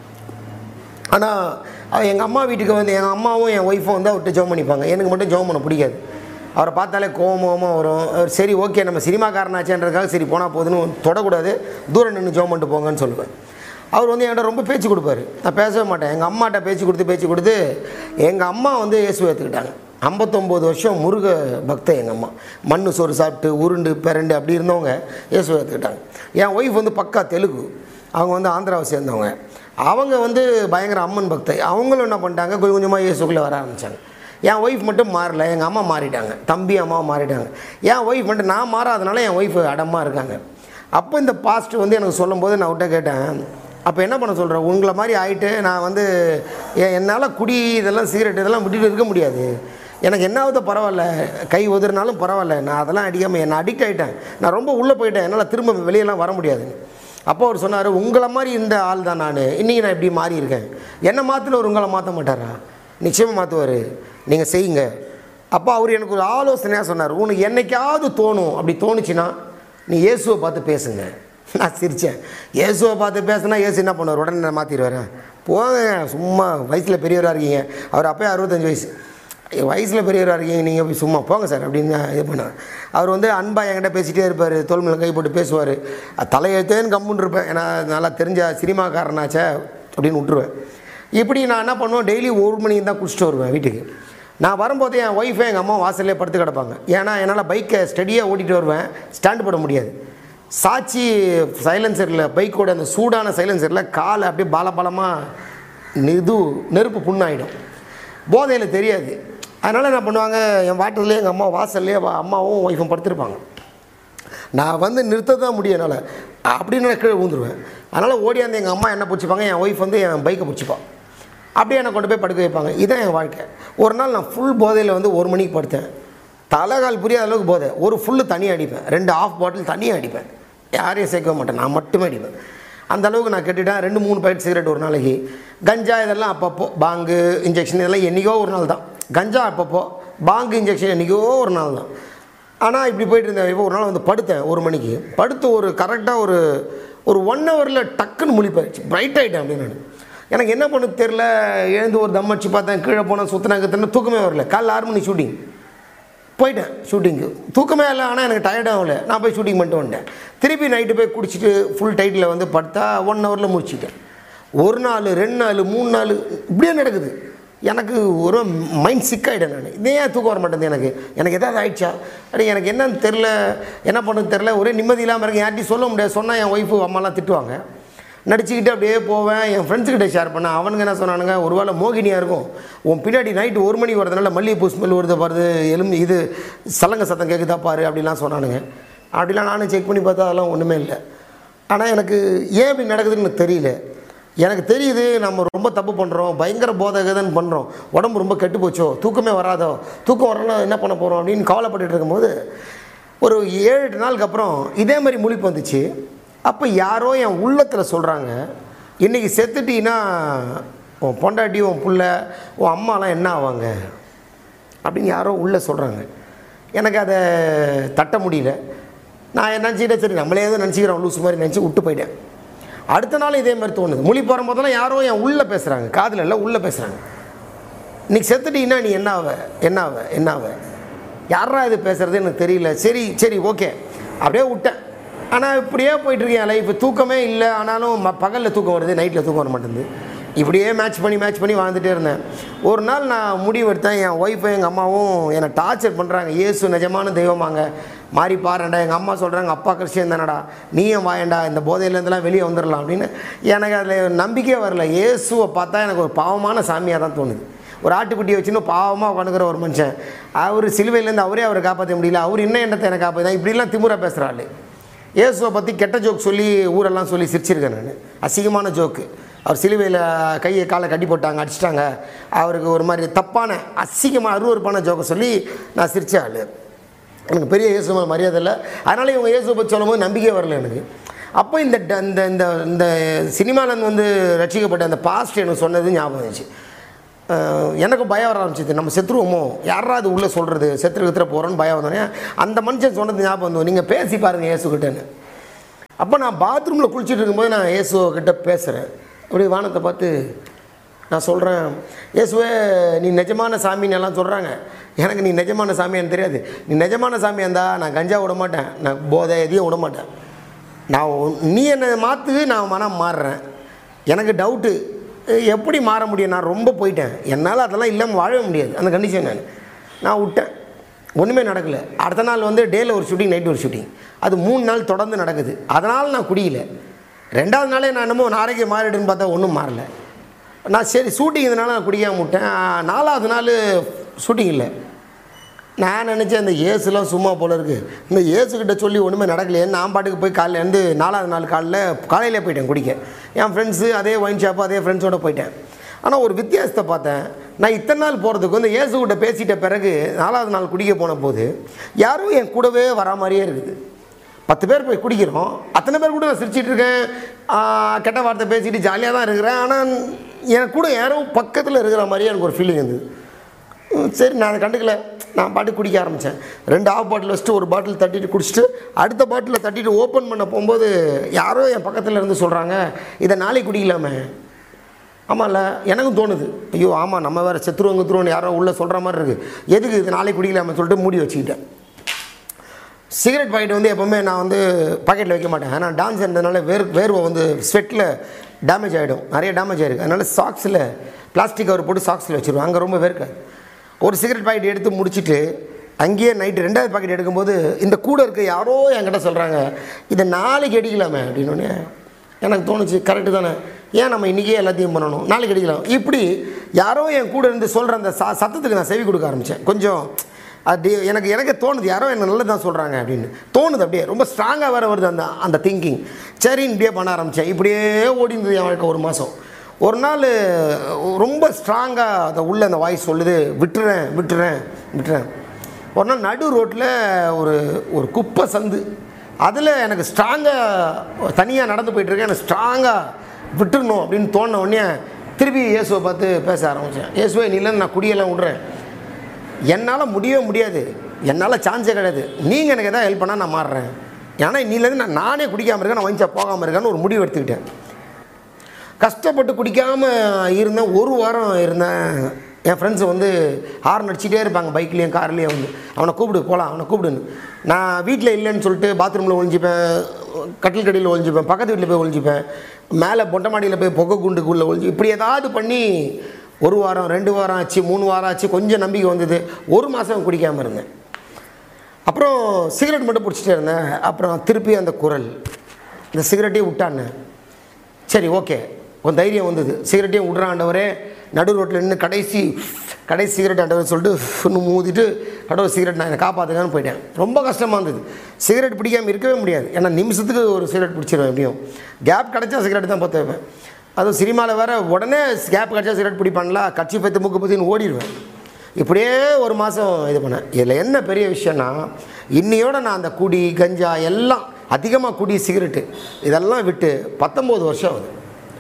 ஆனால் எங்கள் அம்மா வீட்டுக்கு வந்து எங்கள் அம்மாவும் என் ஒய்ஃபும் வந்து அவர்கிட்ட ஜெபம் பண்ணிப்பாங்க. எனக்கு மட்டும் ஜெபம் பண்ண பிடிக்காது. அவரை பார்த்தாலே கோபமாக வரும். சரி ஓகே நம்ம சினிமாக்காரனாச்சேன்றதுக்காக சரி போனால் போதுன்னு தொடக்கூடாது, தூரம் நின்று ஜெபம் பண்ணிட்டு போங்கன்னு சொல்லுவேன். அவர் வந்து என்கிட்ட ரொம்ப பேச்சு கொடுப்பார், நான் பேசவே மாட்டேன். எங்கள் அம்மாட்ட பேச்சு கொடுத்து எங்கள் அம்மா வந்து இயேசுவை ஏற்றுக்கிட்டாங்க. 59 வருஷம் முருக பக்தை எங்கள் அம்மா. மண் சோறு சாப்பிட்டு உருண்டு பிறண்டு அப்படி இருந்தவங்க இயேசுவை ஏற்றுக்கிட்டாங்க. என் ஒய்ஃப் வந்து பக்கா தெலுங்கு, அவங்க வந்து ஆந்திராவை சேர்ந்தவங்க. அவங்க வந்து பயங்கர அம்மன் பக்தை. அவங்களும் என்ன பண்ணிட்டாங்க, கொஞ்சம் கொஞ்சமாக இயேசுக்குள்ளே வர ஆரம்பித்தாங்க. என் ஒய்ஃப் மட்டும் மாறல, எங்கள் அம்மா மாறிட்டாங்க, தம்பி அம்மாவும் மாறிட்டாங்க. என் ஒய்ஃப் மட்டும் நான் மாறாதனால என் ஒய்ஃப் அடமாக இருக்காங்க. அப்போ இந்த பாஸ்ட் வந்து எனக்கு சொல்லும்போது நான் விட்ட கேட்டேன், அப்போ என்ன பண்ண சொல்கிறேன், உங்களை மாதிரி ஆகிட்டு நான் வந்து என்னால் குடி இதெல்லாம் சிகரெட் இதெல்லாம் விட்டுட்டு இருக்க முடியாது. எனக்கு என்னாவது பரவாயில்ல, கை உதிரினாலும் பரவாயில்ல, நான் அதெல்லாம் அடிக்காமல் என்னை அடிக்ட் ஆகிட்டேன், நான் ரொம்ப உள்ளே போயிட்டேன், என்னால் திரும்ப வெளியெல்லாம் வர முடியாதுன்னு. அப்போ அவர் சொன்னார், உங்களை மாதிரி இந்த ஆள் தான் நான், இன்றைக்கி நான் இப்படி மாறி இருக்கேன். என்னை மாற்றில ஒரு உங்களை மாற்ற மாட்டாரா? நிச்சயமாக மாற்றுவார், நீங்கள் செய்யுங்க. அப்போ அவர் எனக்கு ஒரு ஆலோசனையாக சொன்னார், உனக்கு என்னைக்காவது தோணும், அப்படி தோணுச்சுன்னா நீ இயேசுவை பார்த்து பேசுங்க. நான் சிரித்தேன். இயேசுவை பார்த்து பேசுனா இயேசு என்ன பண்ணுவார், உடனே நான் மாற்றிடுவார். போங்க, சும்மா வயசில் பெரியவராக இருக்கீங்க. அவர் அப்போயே 65 வயசு, வயசில் பெரியவராக இருக்கீங்க, நீங்கள் போய் சும்மா போங்க சார் அப்படின்னு இது பண்ணார். அவர் வந்து அன்பாக என்கிட்ட பேசிகிட்டே இருப்பார், தோல் மேலே கை போட்டு பேசுவார். தலையெழுத்தேன்னு கம்முன்னு இருப்பேன், ஏன்னா நல்லா தெரிஞ்ச சினிமாக்காரனாச்சே அப்படின்னு விட்டுருவேன். இப்படி நான் என்ன பண்ணுவேன், டெய்லி 1 மணிக்கு தான் குடிச்சிட்டு வருவேன் வீட்டுக்கு. நான் வரும்போது என் ஒய்ஃபே எங்கள் அம்மா வாசல்லே படுத்து கிடப்பாங்க. ஏன்னா என்னால் பைக்கை ஸ்டடியாக ஓட்டிகிட்டு வருவேன், ஸ்டாண்டு போட முடியாது. சாட்சி சைலன்சரில், பைக்கோட அந்த சூடான சைலன்சரில் காலை அப்படியே பாலமாக நெருப்பு புண்ணாயிடும். போதையில் தெரியாது. அதனால் என்ன பண்ணுவாங்க, என் வாட்டர்லேயே எங்கள் அம்மா வாசல்லையே அம்மாவும் ஒய்ஃபும் படுத்துருப்பாங்க. நான் வந்து நிறுத்த தான் முடியும் என்னால், அப்படின்னு நான் கீழே விழுந்துருவேன். அதனால் ஓடியாந்து எங்கள் அம்மா என்ன பிடிச்சிப்பாங்க, என் ஒய்ஃப் வந்து என் பைக்கை பிடிச்சிப்பான். அப்படியே என்னை கொண்டு போய் படுக்க வைப்பாங்க. இதுதான் என் வாழ்க்கை. ஒரு நாள் நான் ஃபுல் போதையில் வந்து 1 மணிக்கு படுத்தேன். தலைகால் புரியாத அளவுக்கு போதை. ஒரு ஃபுல்லு தனியாக அடிப்பேன், 2 ஆஃப் பாட்டில் தனியாக அடிப்பேன், யாரையும் சேர்க்கவே மாட்டேன், நான் மட்டுமே அடிப்பேன். அந்த அளவுக்கு நான் கெட்டுட்டேன். 2-3 பாக்கெட் சிகரெட் ஒரு நாளைக்கு. கஞ்சா இதெல்லாம் அப்பப்போ, பாங்கு இன்ஜெக்ஷன் இதெல்லாம் என்றைக்கோ ஒரு நாள் தான். கஞ்சா அப்பப்போ, பாங்கு இன்ஜெக்ஷன் என்றைக்கோ ஒரு நாள் தான். ஆனால் இப்படி போயிட்டு இருந்தேன். இப்போ ஒரு நாள் வந்து படுத்தேன் 1 மணிக்கு. படுத்து ஒரு கரெக்டாக ஒரு 1 ஹவரில் டக்குன்னு முழிப்பாயிடுச்சு, பிரைட் ஆகிட்டேன் அப்படின்னு. நான் எனக்கு என்ன பண்ணு தெரில, எழுந்து ஒரு தம் அடிச்சு பார்த்தேன், கீழே போனேன், சுற்றினாங்க, தூக்கமே வரல. காலைல 6 மணி ஷூட்டிங் போயிட்டேன். ஷூட்டிங்கு தூக்கமே இல்லை, ஆனால் எனக்கு டயர்டாக இல்லை. நான் போய் ஷூட்டிங் பண்ணிட்டு வந்துட்டேன். திருப்பி நைட்டு போய் குடிச்சிட்டு ஃபுல் டைட்டில் வந்து படுத்தா 1 ஹவரில் முடிச்சிட்டேன். 1 நாள் 2 நாள் 3 நாள் இப்படியே நடக்குது. எனக்கு ஒரு மைண்ட் சிக்காகிட்டேன். நான் இதே தூக்கம் வர மாட்டேங்குது. எனக்கு எதாவது ஆயிடுச்சா, அப்படி எனக்கு என்னன்னு தெரில, என்ன பண்ணுறது தெரில, ஒரே நிம்மதி இல்லாமல் இருக்கு. யார்ட்டையும் சொல்ல முடியாது. சொன்னால் என் ஒய்ஃபு அம்மாலாம் திட்டுவாங்க. நடிச்சுக்கிட்டு அப்படியே போவேன். என் ஃப்ரெண்ட்ஸுக்கிட்ட ஷேர் பண்ணேன். அவனுங்க என்ன சொன்னானுங்க, ஒரு வேளை மோகினியாக இருக்கும், உன் பின்னாடி நைட்டு 1 மணிக்கு வரதுனால மல்லிகைப்பூ ஸ்மெல் வருது பாருது, இது சலங்க சத்தம் கேட்குதா பாரு அப்படிலாம் சொன்னானுங்க. அப்படிலாம் நானும் செக் பண்ணி பார்த்தா அதெல்லாம் ஒன்றுமே இல்லை. ஆனால் எனக்கு ஏன் இப்படி நடக்குதுன்னு எனக்கு தெரியல. எனக்கு தெரியுது நம்ம ரொம்ப தப்பு பண்ணுறோம், பயங்கர போதகதன் பண்ணுறோம், உடம்பு ரொம்ப கெட்டு போச்சோ, தூக்கமே வராதோ, தூக்கம் வரலாம் என்ன பண்ண போகிறோம் அப்படின்னு கவலைப்பட்டுட்டு இருக்கும்போது ஒரு 7-8 நாளுக்கு அப்புறம் இதே மாதிரி முழிப்பு வந்துச்சு. அப்போ யாரோ என் உள்ளத்தில் சொல்கிறாங்க, இன்றைக்கி செத்துட்டீங்கன்னா உன் பொண்டாட்டி, உன் புள்ள, உன் அம்மாலாம் என்ன ஆவாங்க அப்படின்னு யாரோ உள்ளே சொல்கிறாங்க. எனக்கு அதை தட்ட முடியல. நான் என்ன நினச்சிக்கிட்டேன், சரி நம்மளே எதுவும் நினச்சிக்கிறோம் லூஸ் மாதிரி நினச்சி விட்டு போயிட்டேன். அடுத்த நாள் இதே மாதிரி தோணுது. மொழி போகிற போதெல்லாம் யாரோ என் உள்ளே பேசுகிறாங்க, காதில் இல்லை உள்ளே பேசுகிறாங்க. இன்றைக்கி செத்துட்டீங்கன்னா நீ என்னாவ யாரா இது பேசுகிறது எனக்கு தெரியல. சரி ஓகே அப்படியே விட்டேன். ஆனால் இப்படியே போயிட்டுருக்கேன் என் லைஃப். தூக்கமே இல்லை, ஆனாலும் பகலில் தூக்கம் வருது, நைட்டில் தூக்கம் வர மாட்டேங்குது. இப்படியே மேட்ச் பண்ணி வாழ்ந்துகிட்டே இருந்தேன். ஒரு நாள் நான் முடிவு எடுத்தேன், என் ஒய்ஃபு எங்கள் அம்மாவும் என்னை டார்ச்சர் பண்ணுறாங்க. இயேசு நிஜமான தெய்வமாங்க, மாறி பாருண்டா. எங்கள் அம்மா சொல்கிறாங்க, அப்பா கிறிஸ்டியன் தானடா, நீயும் வாயண்டா, இந்த போதையிலேருந்துலாம் வெளியே வந்துடலாம் அப்படின்னு. எனக்கு அதில் நம்பிக்கையே வரல. இயேசுவை பார்த்தா எனக்கு ஒரு பாவமான சாமியாக தான் தோணுது. ஒரு ஆட்டுக்குட்டியை வச்சுன்னு பாவமாக உட்காந்துக்கிற ஒரு மனுஷன், அவர் சிலுவையிலேருந்து அவரை காப்பாற்ற முடியல, அவர் என்ன எண்ணத்தை எனக்கு காப்பாற்ற, இப்படிலாம் திமுறை பேசுகிறாள். இயேசுவை பற்றி கெட்ட ஜோக் சொல்லி ஊரெல்லாம் சொல்லி சிரிச்சிருக்கேன் நான், அசிங்கமான ஜோக்கு. அவர் சிலுவையில் கையை காலை கட்டி போட்டாங்க, அடிச்சிட்டாங்க. அவருக்கு ஒரு மாதிரி தப்பான அசிங்கமாக அருவருப்பான ஜோக்கை சொல்லி நான் சிரிச்ச ஆள். எனக்கு பெரிய இயேசு மேலே மரியாதை இல்லை. அதனால் இவங்க இயேசுவை பற்றி சொல்லும் போது நம்பிக்கையே வரல எனக்கு. அப்போ இந்த இந்த இந்த இந்த சினிமாவில் வந்து ரட்சிக்கப்பட்ட அந்த பாஸ்ட் எனக்கு சொன்னது ஞாபகம் இருந்துச்சு. எனக்கு பயம் வர ஆரம்பிச்சிது. நம்ம செத்துருவோமோ, யாராவது உள்ளே சொல்கிறது, செத்துற போகிறோன்னு பயம் வந்தோடனே அந்த மனுஷன் சொன்னது ஞாபகம் வந்தோம், நீங்கள் பேசி பாருங்கள் இயேசுக்கிட்டேன்னு. அப்போ நான் பாத்ரூமில் குளிச்சுட்டு இருக்கும்போது நான் இயேசுக்கிட்ட பேசுகிறேன். அப்படியே வானத்தை பார்த்து நான் சொல்கிறேன், இயேசுவே நீ நிஜமான சாமின்னு எல்லாம் சொல்கிறாங்க, எனக்கு நீ நிஜமான சாமியான்னு தெரியாது. நீ நிஜமான சாமியாக இருந்தால் நான் கஞ்சா விட மாட்டேன், நான் போதை எதையும் விட மாட்டேன். நீ என்னை மாற்று, நான் மனம் மாறுறேன். எனக்கு டவுட்டு எப்படி மாற முடியும், நான் ரொம்ப போயிட்டேன், என்னால் அதெல்லாம் இல்லாமல் வாழவே முடியாது அந்த கண்டிஷன். நான் விட்டேன், ஒன்றுமே நடக்கலை. அடுத்த நாள் வந்து டேயில் ஒரு ஷூட்டிங், நைட்டு ஒரு ஷூட்டிங், அது 3 நாள் தொடர்ந்து நடக்குது. அதனால் நான் குடியில. 2வது நாளே நான் என்னமோ ஆரோக்கியம் மாறிடுன்னு பார்த்தா ஒன்றும் மாறலை. நான் சரி ஷூட்டிங் இதனால நான் குடிக்காமல் விட்டேன். 4வது நாள் ஷூட்டிங் இல்லை. நான் நினச்சேன் இந்த ஏசுலாம் சும்மா போல இருக்குது, இந்த ஏசுக்கிட்ட சொல்லி ஒன்றுமே நடக்கலையேன்னு நான் பாட்டுக்கு போய் காலையிலேருந்து 4வது நாள் காலையிலே போயிட்டேன் குடிக்க. என் ஃப்ரெண்ட்ஸு அதே ஒயின் ஷாப்பு அதே ஃப்ரெண்ட்ஸோடு போயிட்டேன். ஆனால் ஒரு வித்தியாசத்தை பார்த்தேன். நான் இத்தனை நாள் போகிறதுக்கு வந்து இயேசுக்கிட்ட பேசிட்ட பிறகு 4வது நாள் குடிக்க போன போது யாரும் என் கூடவே வரா மாதிரியே இருக்குது. 10 பேர் போய் குடிக்கிறோம், அத்தனை பேர் கூட நான் சிரிச்சிட்டு இருக்கேன், கெட்ட வார்த்தை பேசிட்டு ஜாலியாக தான் இருக்கிறேன். ஆனால் எனக்கு கூட யாரும் பக்கத்தில் இருக்கிற மாதிரியே எனக்கு ஒரு ஃபீலிங் இருந்தது. சரி நான் அதை கண்டுக்கல, நான் பாட்டு குடிக்க ஆரம்பித்தேன். 2 ஆஃப் பாட்டில் வச்சுட்டு ஒரு பாட்டில் தட்டிட்டு குடிச்சிட்டு அடுத்த பாட்டில் தட்டிட்டு ஓப்பன் பண்ண போகும்போது யாரோ என் பக்கத்தில் இருந்து சொல்கிறாங்க, இதை நாளைக்கு குடிக்கலாமே. ஆமாம்ல, எனக்கும் தோணுது, ஐயோ ஆமாம் நம்ம வேறு செத்துருவோன்னு யாரோ உள்ளே சொல்கிற மாதிரி இருக்குது, எதுக்கு இது நாளைக்கு குடிக்கலாமே சொல்லிட்டு மூடி வச்சுக்கிட்டேன். சிகரெட் பாக்கெட் வந்து எப்போவுமே நான் வந்து பாக்கெட்டில் வைக்க மாட்டேன். ஆனால் டான்ஸ் இருந்ததுனால வேர்வை வந்து ஸ்வெட்டில் டேமேஜ் ஆகிடும், நிறைய டேமேஜ் ஆகிருக்கு. அதனால் சாக்ஸில் பிளாஸ்டிக் கவர் போட்டு சாக்ஸில் வச்சுருவேன், அங்கே ரொம்ப வேர்க்காது. ஒரு சிகரெட் பாக்கெட் எடுத்து முடிச்சுட்டு அங்கேயே நைட்டு 2வது பாக்கெட் எடுக்கும்போது இந்த கூட இருக்க யாரோ என்கிட்ட சொல்கிறாங்க, இதை நாளைக்கு அடிக்கலாமே அப்படின்னோடனே எனக்கு தோணுச்சு, கரெக்டு தானே, ஏன் நம்ம இன்றைக்கே எல்லாத்தையும் பண்ணணும், நாளைக்கு அடிக்கலாம். இப்படி யாரோ என் கூட இருந்து சொல்கிற அந்த சத்தத்துக்கு நான் செவி கொடுக்க ஆரம்பித்தேன். கொஞ்சம் அது எனக்கே தோணுது, யாரோ என்ன நல்லது தான் சொல்கிறாங்க அப்படின்னு தோணுது. அப்படியே ரொம்ப ஸ்ட்ராங்காக வேறு வருது அந்த திங்கிங். சரின்னு இப்படியே பண்ண ஆரம்பித்தேன். இப்படியே ஓடிந்தது என் வாழ்க்கை 1 மாதம். ஒரு நாள் ரொம்ப ஸ்ட்ராங்காக அதை உள்ள அந்த வாய்ஸ் சொல்லுது, விட்டுறேன். ஒரு நாள் நடு ரோட்டில் ஒரு குப்பை சந்து, அதில் எனக்கு ஸ்ட்ராங்காக தனியாக நடந்து போயிட்டுருக்கேன், எனக்கு ஸ்ட்ராங்காக விட்டுறணும் அப்படின்னு தோணுன உடனே திருப்பி இயேசுவை பார்த்து பேச ஆரம்பித்தேன். இயேசுவே நீ இல்லைன்னு நான் குடியெல்லாம் விட்றேன், என்னால் முடியவே முடியாது, என்னால் சான்ஸே கிடையாது, நீங்கள் எனக்கு எதாவது ஹெல்ப் பண்ணால் நான் மாறுறேன். ஏன்னா இன்னிலேருந்து நானே குடிக்காமல் இருக்கேன், நான் வஞ்சா போகாமல் இருக்கேன்னு ஒரு முடிவு எடுத்துக்கிட்டேன். கஷ்டப்பட்டு குடிக்காமல் இருந்தேன். 1 வாரம் இருந்தேன். என் ஃப்ரெண்ட்ஸு வந்து ஹார்ன் அடிச்சிட்டே இருப்பாங்க, பைக்லேயும் கார்லேயும் வந்து, அவனை கூப்பிடு போகலாம், அவனை கூப்பிடுன்னு. நான் வீட்டில் இல்லைன்னு சொல்லிட்டு பாத்ரூமில் ஒழிஞ்சிப்பேன், கட்டில் கடியில் ஒழிஞ்சிப்பேன், பக்கத்து வீட்டில் போய் ஒழிஞ்சிப்பேன், மேலே பொட்டை மாடியில் போய் புகை குண்டுக்குள்ளே ஒழிஞ்சி, இப்படி ஏதாவது பண்ணி 1 வாரம் 2 வாரம் ஆச்சு, 3 வாரம் ஆச்சு, கொஞ்சம் நம்பிக்கை வந்தது. 1 மாதம் குடிக்காமல் இருந்தேன். அப்புறம் சிகரெட் மட்டும் பிடிச்சிட்டே இருந்தேன். அப்புறம் திருப்பி அந்த குரல், இந்த சிகரெட்டையும் விட்டான்னு. சரி ஓகே, கொஞ்சம் தைரியம் வந்தது, சிகரெட்டையும் விட்றான் ஆண்டவரே. நடு ரோட்டில் நின்று கடைசி சிகரெட் ஆண்டவர் சொல்லிட்டு இன்னும் மூதிட்டு கடவுள் சிகரெட் நான் என்னை காப்பாற்றுங்கன்னு போயிட்டேன். ரொம்ப கஷ்டமாக இருந்தது. சிகரெட் பிடிக்காமல் இருக்கவே முடியாது, ஏன்னா நிமிஷத்துக்கு ஒரு சிகரெட் பிடிச்சிருவேன். எப்படியும் கேப் கிடச்சா சிகரெட் தான் பார்த்து வைப்பேன். அதுவும் சினிமாவில் வேறு உடனே கேப் கிடச்சா சிகரெட் பிடிப்பான்ல, கட்சி பற்றி மூக்கு பற்றின்னு ஓடிடுவேன். இப்படியே 1 மாதம் இது பண்ணேன். இதில் என்ன பெரிய விஷயம்னா, இன்னையோடு நான் அந்த குடி கஞ்சா எல்லாம் அதிகமாக குடி சிகரெட்டு இதெல்லாம் விட்டு 19 வருஷம் ஆகுது.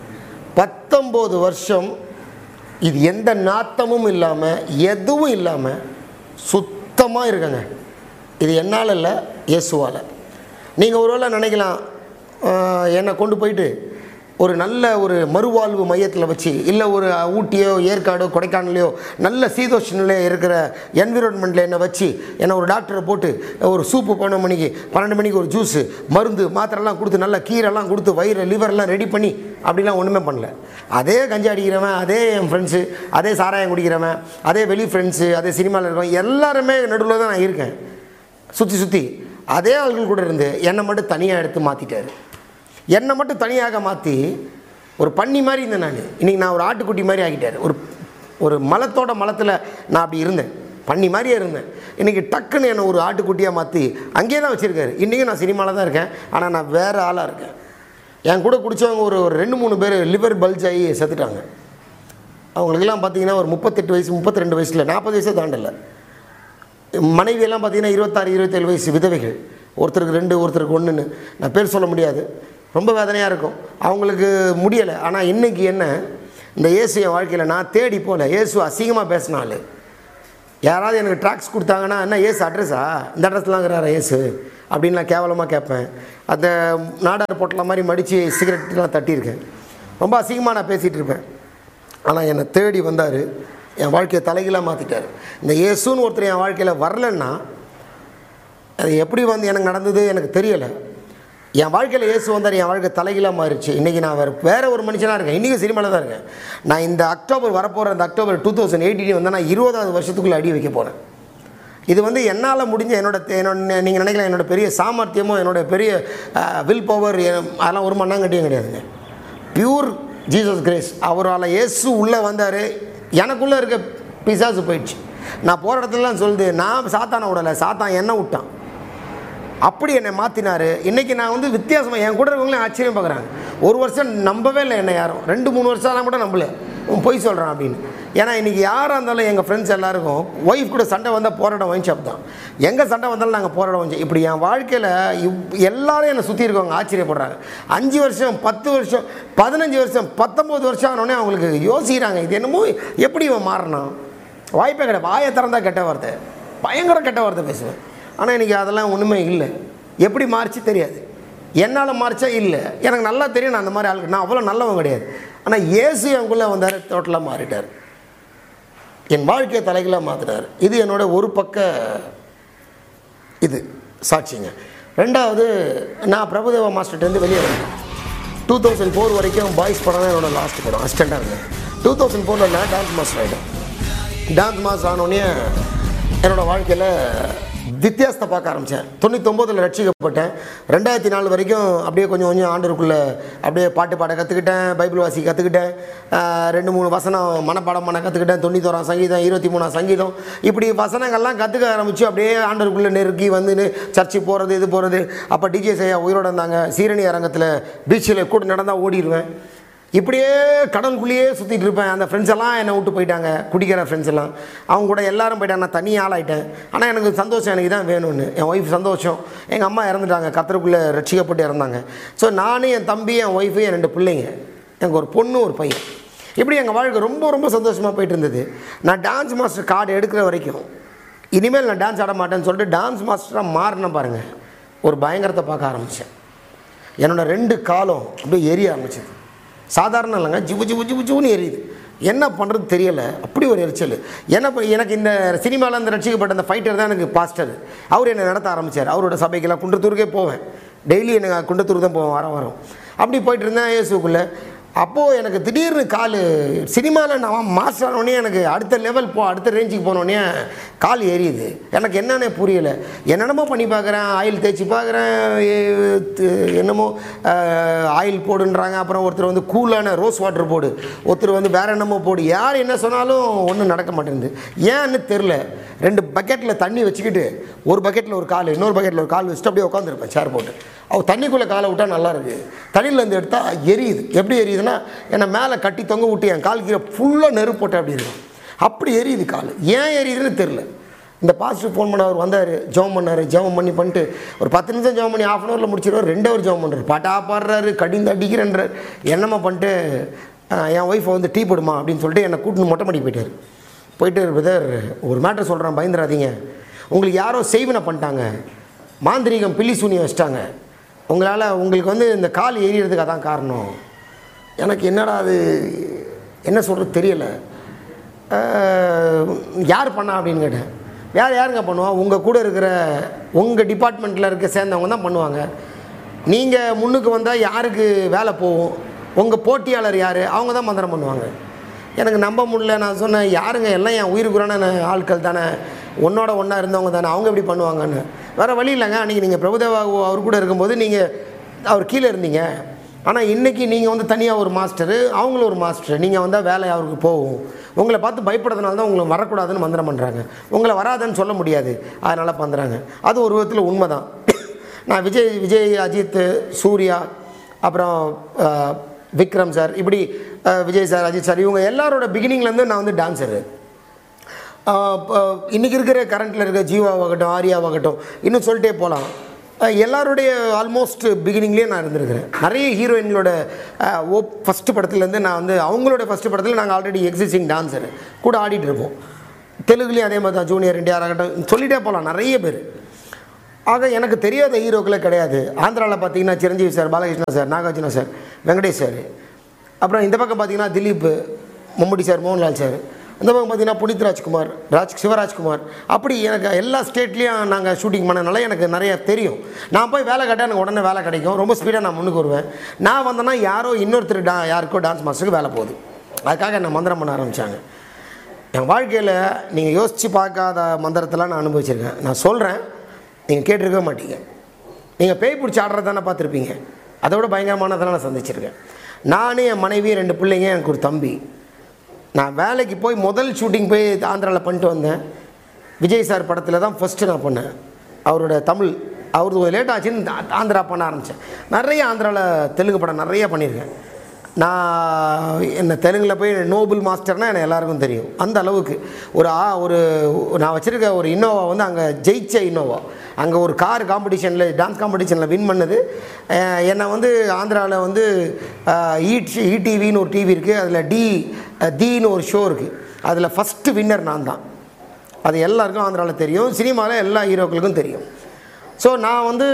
19 வருஷம் இது எந்த நாத்தமும் இல்லாமல் எதுவும் இல்லாமல் சுத்தமாக இருக்குங்க. இது என்னால் இல்லை, இயேசுவால். நீங்கள் ஒருவேளை நினைக்கலாம், என்னை கொண்டு போயிட்டு ஒரு நல்ல ஒரு மறுவாழ்வு மையத்தில் வச்சு, இல்லை ஒரு ஊட்டியோ ஏற்காடோ கொடைக்கானலையோ நல்ல சீதோஷ நிலையில் இருக்கிற என்விரான்மெண்ட்டில் என்னை வச்சு என்னை ஒரு டாக்டரை போட்டு ஒரு சூப்பு 12 மணிக்கு ஒரு ஜூஸு மருந்து மாத்திரைலாம் கொடுத்து நல்ல கீரைலாம் கொடுத்து வயிறு லிவரெல்லாம் ரெடி பண்ணி அப்படிலாம் ஒன்றுமே பண்ணல. அதே கஞ்சி அடிக்கிறவன், அதே என் ஃப்ரெண்ட்ஸு, அதே சாராயம் குடிக்கிறவன், அதே வெளி ஃப்ரெண்ட்ஸு, அதே சினிமாவில் இருக்கிறவன் எல்லாருமே நடுவில் தான் நான் இருக்கேன். சுற்றி அதே ஆள்கள் கூட இருந்து என்னை மட்டும் தனியாக எடுத்து மாற்றிட்டார். என்னை மட்டும் தனியாக மாற்றி ஒரு பன்னி மாதிரி இருந்தேன் நான். இன்றைக்கி நான் ஒரு ஆட்டுக்குட்டி மாதிரி ஆகிட்டார். ஒரு மலத்தில் நான் அப்படி இருந்தேன், பன்னி மாதிரியே இருந்தேன். இன்றைக்கி டக்குன்னு என்னை ஒரு ஆட்டுக்குட்டியாக மாற்றி அங்கேயே தான் வச்சுருக்காரு. இன்றைக்கும் நான் சினிமாவில் தான் இருக்கேன், ஆனால் நான் வேறு ஆளாக இருக்கேன். என் கூட குடித்தவங்க ஒரு 2-3 பேர் லிவர் பல்ஜ் ஆகி செத்துட்டாங்க. அவங்களுக்கெல்லாம் பார்த்திங்கன்னா ஒரு 38 வயசு 32 வயசில் 40 வயசே தாண்டலை. மனைவியெல்லாம் பார்த்திங்கன்னா 26-27 வயசு விதவைகள். ஒருத்தருக்கு 2 ஒருத்தருக்கு 1ன்னு நான் பேர் சொல்ல முடியாது. ரொம்ப வேதனையாக இருக்கும். அவங்களுக்கு முடியலை. ஆனால் இன்றைக்கி என்ன, இந்த இயேசு என் வாழ்க்கையில் நான் தேடி போகல. இயேசு அசிங்கமாக பேசினாள். யாராவது எனக்கு ட்ராக்ஸ் கொடுத்தாங்கன்னா, என்ன இயேசு அட்ரஸா, இந்த அட்ரஸ்லாங்கிறாரா இயேசு அப்படின்னு நான் கேவலமாக கேட்பேன். அந்த நாடார் பொட்டலாம் மாதிரி மடித்து சிகரெட்லாம் தட்டியிருக்கேன். ரொம்ப அசிங்கமாக நான் பேசிகிட்டு இருப்பேன். ஆனால் என்னை தேடி வந்தார், என் வாழ்க்கையை தலைகீழாக மாற்றிட்டார். இந்த இயேசுன்னு ஒருத்தர் என் வாழ்க்கையில் வரலன்னா அது எப்படி வந்து எனக்கு நடந்தது எனக்கு தெரியலை. என் வாழ்க்கையில் இயேசு வந்தார், என் வாழ்க்கை தலைகீழாக மாறிடுச்சு. இன்றைக்கி நான் வேறு ஒரு மனுஷனாக இருக்கேன். இன்றைக்கி சினிமாவில் தான் இருக்கேன். நான் இந்த அக்டோபர் வரப்போகிற இந்த அக்டோபர் 2018 வந்து நான் 20வது வருஷத்துக்குள்ளே அடி வைக்க போகிறேன். இது வந்து என்னால் முடிஞ்ச என்னோட நீங்கள் நினைக்கலாம் என்னோடய பெரிய சாமர்த்தியமோ என்னோடய பெரிய வில் பவர் அதெல்லாம் ஒரு மண்ணாங்கட்டியும் கிடையாதுங்க. Pure Jesus grace. அவரால் இயேசு உள்ளே வந்தார், எனக்குள்ளே இருக்க பிசாசு போயிடுச்சு. நான் போகிற இடத்துலலாம் சொல்லுது, நான் சாத்தானை விடலை, சாத்தான் என்ன விட்டான். அப்படி என்னை மாற்றினார். இன்றைக்கி நான் வந்து வித்தியாசமாக என் கூட இருக்கவங்களே ஆச்சரியம் பார்க்குறாங்க. ஒரு வருஷம் நம்பவே இல்லை என்னை யாரும். 2-3 வருஷம்லாம் கூட நம்பலை. பொய் சொல்கிறான் அப்படின்னு. ஏன்னா இன்றைக்கி யாராக இருந்தாலும் எங்கள் ஃப்ரெண்ட்ஸ் எல்லாருக்கும் ஒய்ஃப் கூட சண்டை வந்தால் போராடம் ஒயின் ஷாப் தான். எங்கே சண்டை வந்தாலும் நாங்கள் போராடம் வந்து இப்படி என் வாழ்க்கையில் எல்லோரும் என்னை சுற்றி இருக்கவங்க ஆச்சரியப்படுறாங்க. 5 வருஷம் 10 வருஷம் 15 வருஷம் 19 வருஷம் ஆனோடனே அவங்களுக்கு யோசிக்கிறாங்க, இது என்னமோ எப்படி இவன் மாறணும். வாய்ப்பே கிடையாது. வாயை திறந்தா கெட்ட வார்த்தை, பயங்கர கெட்ட வார்த்தை பேசுவேன். ஆனால் இன்றைக்கி அதெல்லாம் ஒன்றுமே இல்லை. எப்படி மாறிச்சு தெரியாது. என்னால் மாறிச்சா இல்லை, எனக்கு நல்லா தெரியும். நான் அந்த மாதிரி ஆளுக்கு நான் அவ்வளோ நல்லவன் கிடையாது. ஆனால் இயேசு எனக்குள்ளே வந்தார், டோட்டலாக மாறிட்டார். என் வாழ்க்கையை தலைகளாக மாற்றினார். இது என்னோட ஒரு பக்க இது சாட்சிங்க. ரெண்டாவது, நான் பிரபுதேவா மாஸ்டர்கிட்டேருந்து வெளியே வந்தேன். 2004 வரைக்கும் பாய்ஸ் படம் தான் என்னோடய லாஸ்ட் படம். அசிஸ்டண்ட்டாக இருந்தேன். 2004 நான் டான்ஸ் மாஸ்டர் ஆகிட்டேன். டான்ஸ் மாஸ்டர் ஆனோடனே என்னோடய வாழ்க்கையில் வித்தியாசத்தை பார்க்க ஆரம்பித்தேன். 99 ரட்சிக்கப்பட்டேன். 2004 வரைக்கும் அப்படியே கொஞ்சம் கொஞ்சம் ஆண்டருக்குள்ளே அப்படியே பாட்டு பாட கற்றுக்கிட்டேன். பைபிள் வாசி கற்றுக்கிட்டேன். 2-3 வசனம் மனப்பாடம் பண்ண கற்றுக்கிட்டேன். 91 சங்கீதம் 23 சங்கீதம் இப்படி வசனங்கள்லாம் கற்றுக்க ஆரம்பித்து அப்படியே ஆண்டருக்குள்ளே நெருக்கி வந்து சர்ச்சுக்கு போகிறது இது போகிறது. அப்போ டிஜே செய்யா உயிரோடு இருந்தாங்க. சீரணி அரங்கத்தில் பீச்சில் கூட நடந்தால் ஓடிடுவேன். இப்படியே கடலுக்குள்ளேயே சுற்றிட்டு இருப்பேன். அந்த ஃப்ரெண்ட்ஸ் எல்லாம் என்னை விட்டு போயிட்டாங்க. குடிக்கிற ஃப்ரெண்ட்ஸ் எல்லாம் அவங்க கூட எல்லாரும் போயிட்டாங்க. நான் தனி ஆளாயிட்டேன். ஆனால் எனக்கு சந்தோஷம், எனக்கு தான் வேணும்னு. என் ஒய்ஃப் சந்தோஷம். எங்கள் அம்மா இறந்துட்டாங்க, கர்த்தருக்குள்ளே ரட்சிக்கப்பட்டு இறந்தாங்க. ஸோ நானும் என் தம்பி என் ஒய்ஃபு என் 2 பிள்ளைங்க, எனக்கு ஒரு பொண்ணு ஒரு பையன். இப்படி எங்கள் வாழ்க்கை ரொம்ப ரொம்ப சந்தோஷமாக போயிட்டு இருந்தது. நான் டான்ஸ் மாஸ்டர் கார்டு எடுக்கிற வரைக்கும் இனிமேல் நான் டான்ஸ் ஆட மாட்டேன்னு சொல்லிட்டு டான்ஸ் மாஸ்டராக மாறின பாருங்கள். ஒரு பயங்கரத்தை பார்க்க ஆரம்பித்தேன். என்னோடய 2 காலும் அப்படியே எரிய ஆரம்பிச்சிது. சாதாரண இல்லைங்க, ஜிவுன்னு எரியுது. என்ன பண்ணுறது தெரியலை. அப்படி ஒரு எரிச்சல். எனக்கு இந்த சினிமாவில் அந்த ரட்சிக்கப்பட்ட அந்த ஃபைட்டர் தான் எனக்கு பாஸ்டர். அவர் என்னை நடத்த ஆரம்பித்தார். அவரோட சபைக்கெல்லாம் குன்றத்தூருக்கே போவேன். டெய்லி எனக்கு குன்றத்தூர் தான் போவேன் வாரம். அப்படி போயிட்டு இருந்தேன் இயேசுக்குள்ளே. அப்போது எனக்கு திடீர்னு கால் சினிமாவில் நான் மாஸ்டர் ஆனோடனே எனக்கு அடுத்த லெவல் அடுத்த ரேஞ்சுக்கு போனோடனே கால் எரியுது. எனக்கு என்னென்ன புரியலை. என்னென்னமோ பண்ணி பார்க்குறேன். ஆயில் தேய்ச்சி பார்க்குறேன். என்னமோ ஆயில் போடுன்றாங்க. அப்புறம் ஒருத்தர் வந்து கூலான ரோஸ் வாட்டர் போடு, ஒருத்தர் வந்து வேறு என்னமோ போடு. யார் என்ன சொன்னாலும் ஒன்றும் நடக்க மாட்டேங்குது. ஏன்னு தெரில. 2 பக்கெட்டில் தண்ணி வச்சுக்கிட்டு ஒரு பக்கெட்டில் ஒரு கால், இன்னொரு பக்கெட்டில் ஒரு கால் வச்சுட்டு அப்படியே உட்காந்துருப்பேன் சேர் போட்டு. அவள் தண்ணிக்குள்ளே காலை விட்டால் நல்லாயிருக்கு. தண்ணியிலேருந்து எடுத்தால் எரியுது. எப்படி எரியுதுன்னா, என்னை மேலே கட்டி தொங்க விட்டு என் கால் கீழே ஃபுல்லாக நெருப்பு போட்டேன். அப்படி இருக்கும். அப்படி எரியுது கால். ஏன் எரியுதுன்னு தெரில. இந்த பாஸ்டர் ஃபோன் பண்ண அவர் வந்தார், ஜெபம் பண்ணார். ஜெபம் பண்ணிட்டு ஒரு 10 நிமிஷம் ஜெபம் பண்ணி ½ ஹவரில் முடிச்சிடுவார். 2 ஹவர் ஜெபம் பண்ணுறாரு. பாட்டா பாடுறாரு, கடிந்து அடிக்கிறேன்றார். என்னம்மா பண்ணிட்டு என் ஒய்ஃபை வந்து டீ போடுமா அப்படின்னு சொல்லிட்டு என்னை கூட்டின்னு மொட்டை மாடி போயிட்டார். போயிட்டு பிரதர் ஒரு மேட்டர் சொல்கிறேன், பயந்துடாதீங்க. உங்களுக்கு யாரோ செய்வினை பண்ணிட்டாங்க, மாந்திரீகம் பில்லி சூனியம் வச்சிட்டாங்க. உங்களுக்கு வந்து இந்த கால் எரியறதுக்கு அதான் காரணம். எனக்கு என்னடா அது என்ன சொல்கிறது தெரியலை. யார் பண்ணா அப்படின்னு கேட்டேன். யாருங்க பண்ணுவா? உங்கள் கூட இருக்கிற உங்கள் டிபார்ட்மெண்ட்டில் இருக்க சேர்ந்தவங்க தான் பண்ணுவாங்க. நீங்கள் முன்னுக்கு வந்தால் யாருக்கு வேலை போகும்? உங்கள் போட்டியாளர் யார்? அவங்க தான் மந்திரம் பண்ணுவாங்க. எனக்கு நம்ப முடியல. நான் சொன்னேன், யாருங்க எல்லாம் என் உயிருக்குறான ஆட்கள் தானே, ஒன்றோட ஒன்றா இருந்தவங்க தானே, அவங்க எப்படி பண்ணுவாங்கன்னு. வேறு வழி இல்லைங்க. அன்றைக்கி நீங்கள் பிரபுதேவா அவர் கூட இருக்கும்போது நீங்கள் அவர் கீழே இருந்தீங்க. ஆனால் இன்றைக்கி நீங்கள் வந்து தனியாக ஒரு மாஸ்டரு, அவங்களும் ஒரு மாஸ்டர். நீங்கள் வந்தால் வேலை அவருக்கு போகும். உங்களை பார்த்து பயப்படுறதுனால தான் உங்களை வரக்கூடாதுன்னு மந்திரம் பண்ணுறாங்க. உங்களை வராதுன்னு சொல்ல முடியாது, அதனால் பண்ணுறாங்க. அது ஒரு விதத்தில் உண்மை தான். நான் விஜய், அஜித், சூர்யா, அப்புறம் விக்ரம் சார், இப்படி விஜய் சார், அஜித் சார், இவங்க எல்லாரோட பிகினிங்லேருந்து நான் வந்து டான்ஸரு. இன்றைக்கி இருக்கிற கரண்ட்டில் இருக்க ஜீவாவாகட்டும், ஆரியாவாகட்டும், இன்னும் சொல்லிட்டே போகலாம். எல்லாருடைய ஆல்மோஸ்ட் பிகினிங்லேயே நான் இருந்திருக்கிறேன். நிறைய ஹீரோயின்களோட ஃபஸ்ட்டு படத்துலேருந்து நான் வந்து அவங்களோட ஃபஸ்ட்டு படத்தில் நாங்கள் ஆல்ரெடி எக்ஸிஸ்டிங் டான்ஸரு கூட ஆடிட்டு இருப்போம். தெலுங்குலேயும் அதே மாதிரி தான், ஜூனியர் என்டிஆர் ஆகட்டும், சொல்லிகிட்டே போகலாம் நிறைய பேர். ஆக எனக்கு தெரியாத ஹீரோக்களே கிடையாது. ஆந்திராவில் பார்த்தீங்கன்னா Chiranjeevi sir, Balakrishna sir, Nagarjuna sir, Venkatesh sir. அப்புறம் இந்த பக்கம் பார்த்தீங்கன்னா திலீப், மம்முட்டி சார், மோகன்லால் சார். இந்த பக்கம் பார்த்தீங்கன்னா புனித் ராஜ்குமார், சிவராஜ்குமார். அப்படி எனக்கு எல்லா ஸ்டேட்லேயும் நாங்கள் ஷூட்டிங் பண்ணனால எனக்கு நிறைய தெரியும். நான் போய் வேலை கேட்டால் எனக்கு உடனே வேலை கிடைக்கும். ரொம்ப ஸ்பீடாக நான் முன்னுக்கு வருவேன். நான் வந்தேன்னா யாரோ இன்னொருத்தர் யாருக்கோ டான்ஸ் மாஸ்டருக்கு வேலை போகுது. அதுக்காக என்னை மந்திரம் பண்ண ஆரம்பித்தாங்க. என் வாழ்க்கையில் நீங்கள் யோசித்து பார்க்காத மந்திரத்தெல்லாம் நான் அனுபவிச்சிருக்கேன். நான் சொல்கிறேன், நீங்கள் கேட்டிருக்க மாட்டீங்க. நீங்கள் பேய் பிடிச்சி ஆடுறது தானே பார்த்துருப்பீங்க. அதை விட பயங்கரமானதெல்லாம் நான் சந்திச்சிருக்கேன். நானே, என் மனைவி, 2 பிள்ளைங்க, எனக்கு ஒரு தம்பி. நான் வேலைக்கு போய் முதல் ஷூட்டிங் போய் ஆந்திராவில் பண்ணிட்டு வந்தேன். விஜய் சார் படத்தில் தான் ஃபஸ்ட்டு நான் பண்ணேன். அவரோட தமிழ் அவருக்கு லேட் ஆச்சுன்னு ஆந்திரா பண்ண ஆரம்பித்தேன். நிறைய ஆந்திராவில் தெலுங்கு படம் நிறைய பண்ணியிருக்கேன். நான் என்ன தெலுங்கில் போய் நோபல் மாஸ்டர்னால் எனக்கு எல்லாருக்கும் தெரியும். அந்த அளவுக்கு ஒரு நான் வச்சுருக்க ஒரு இன்னோவா வந்து அங்கே ஜெயிச்ச இன்னோவா, அங்கே ஒரு கார் காம்படிஷனில், டான்ஸ் காம்படிஷனில் வின் பண்ணது. என்னை வந்து ஆந்திராவில் வந்து இடிவின்னு ஒரு டிவி இருக்குது, அதில் தீன்னு ஒரு ஷோ இருக்குது, அதில் ஃபஸ்ட்டு வின்னர் நான் தான். அது எல்லாருக்கும் ஆந்திராவில் தெரியும், சினிமாவில் எல்லா ஹீரோக்களுக்கும் தெரியும். ஸோ நான் வந்து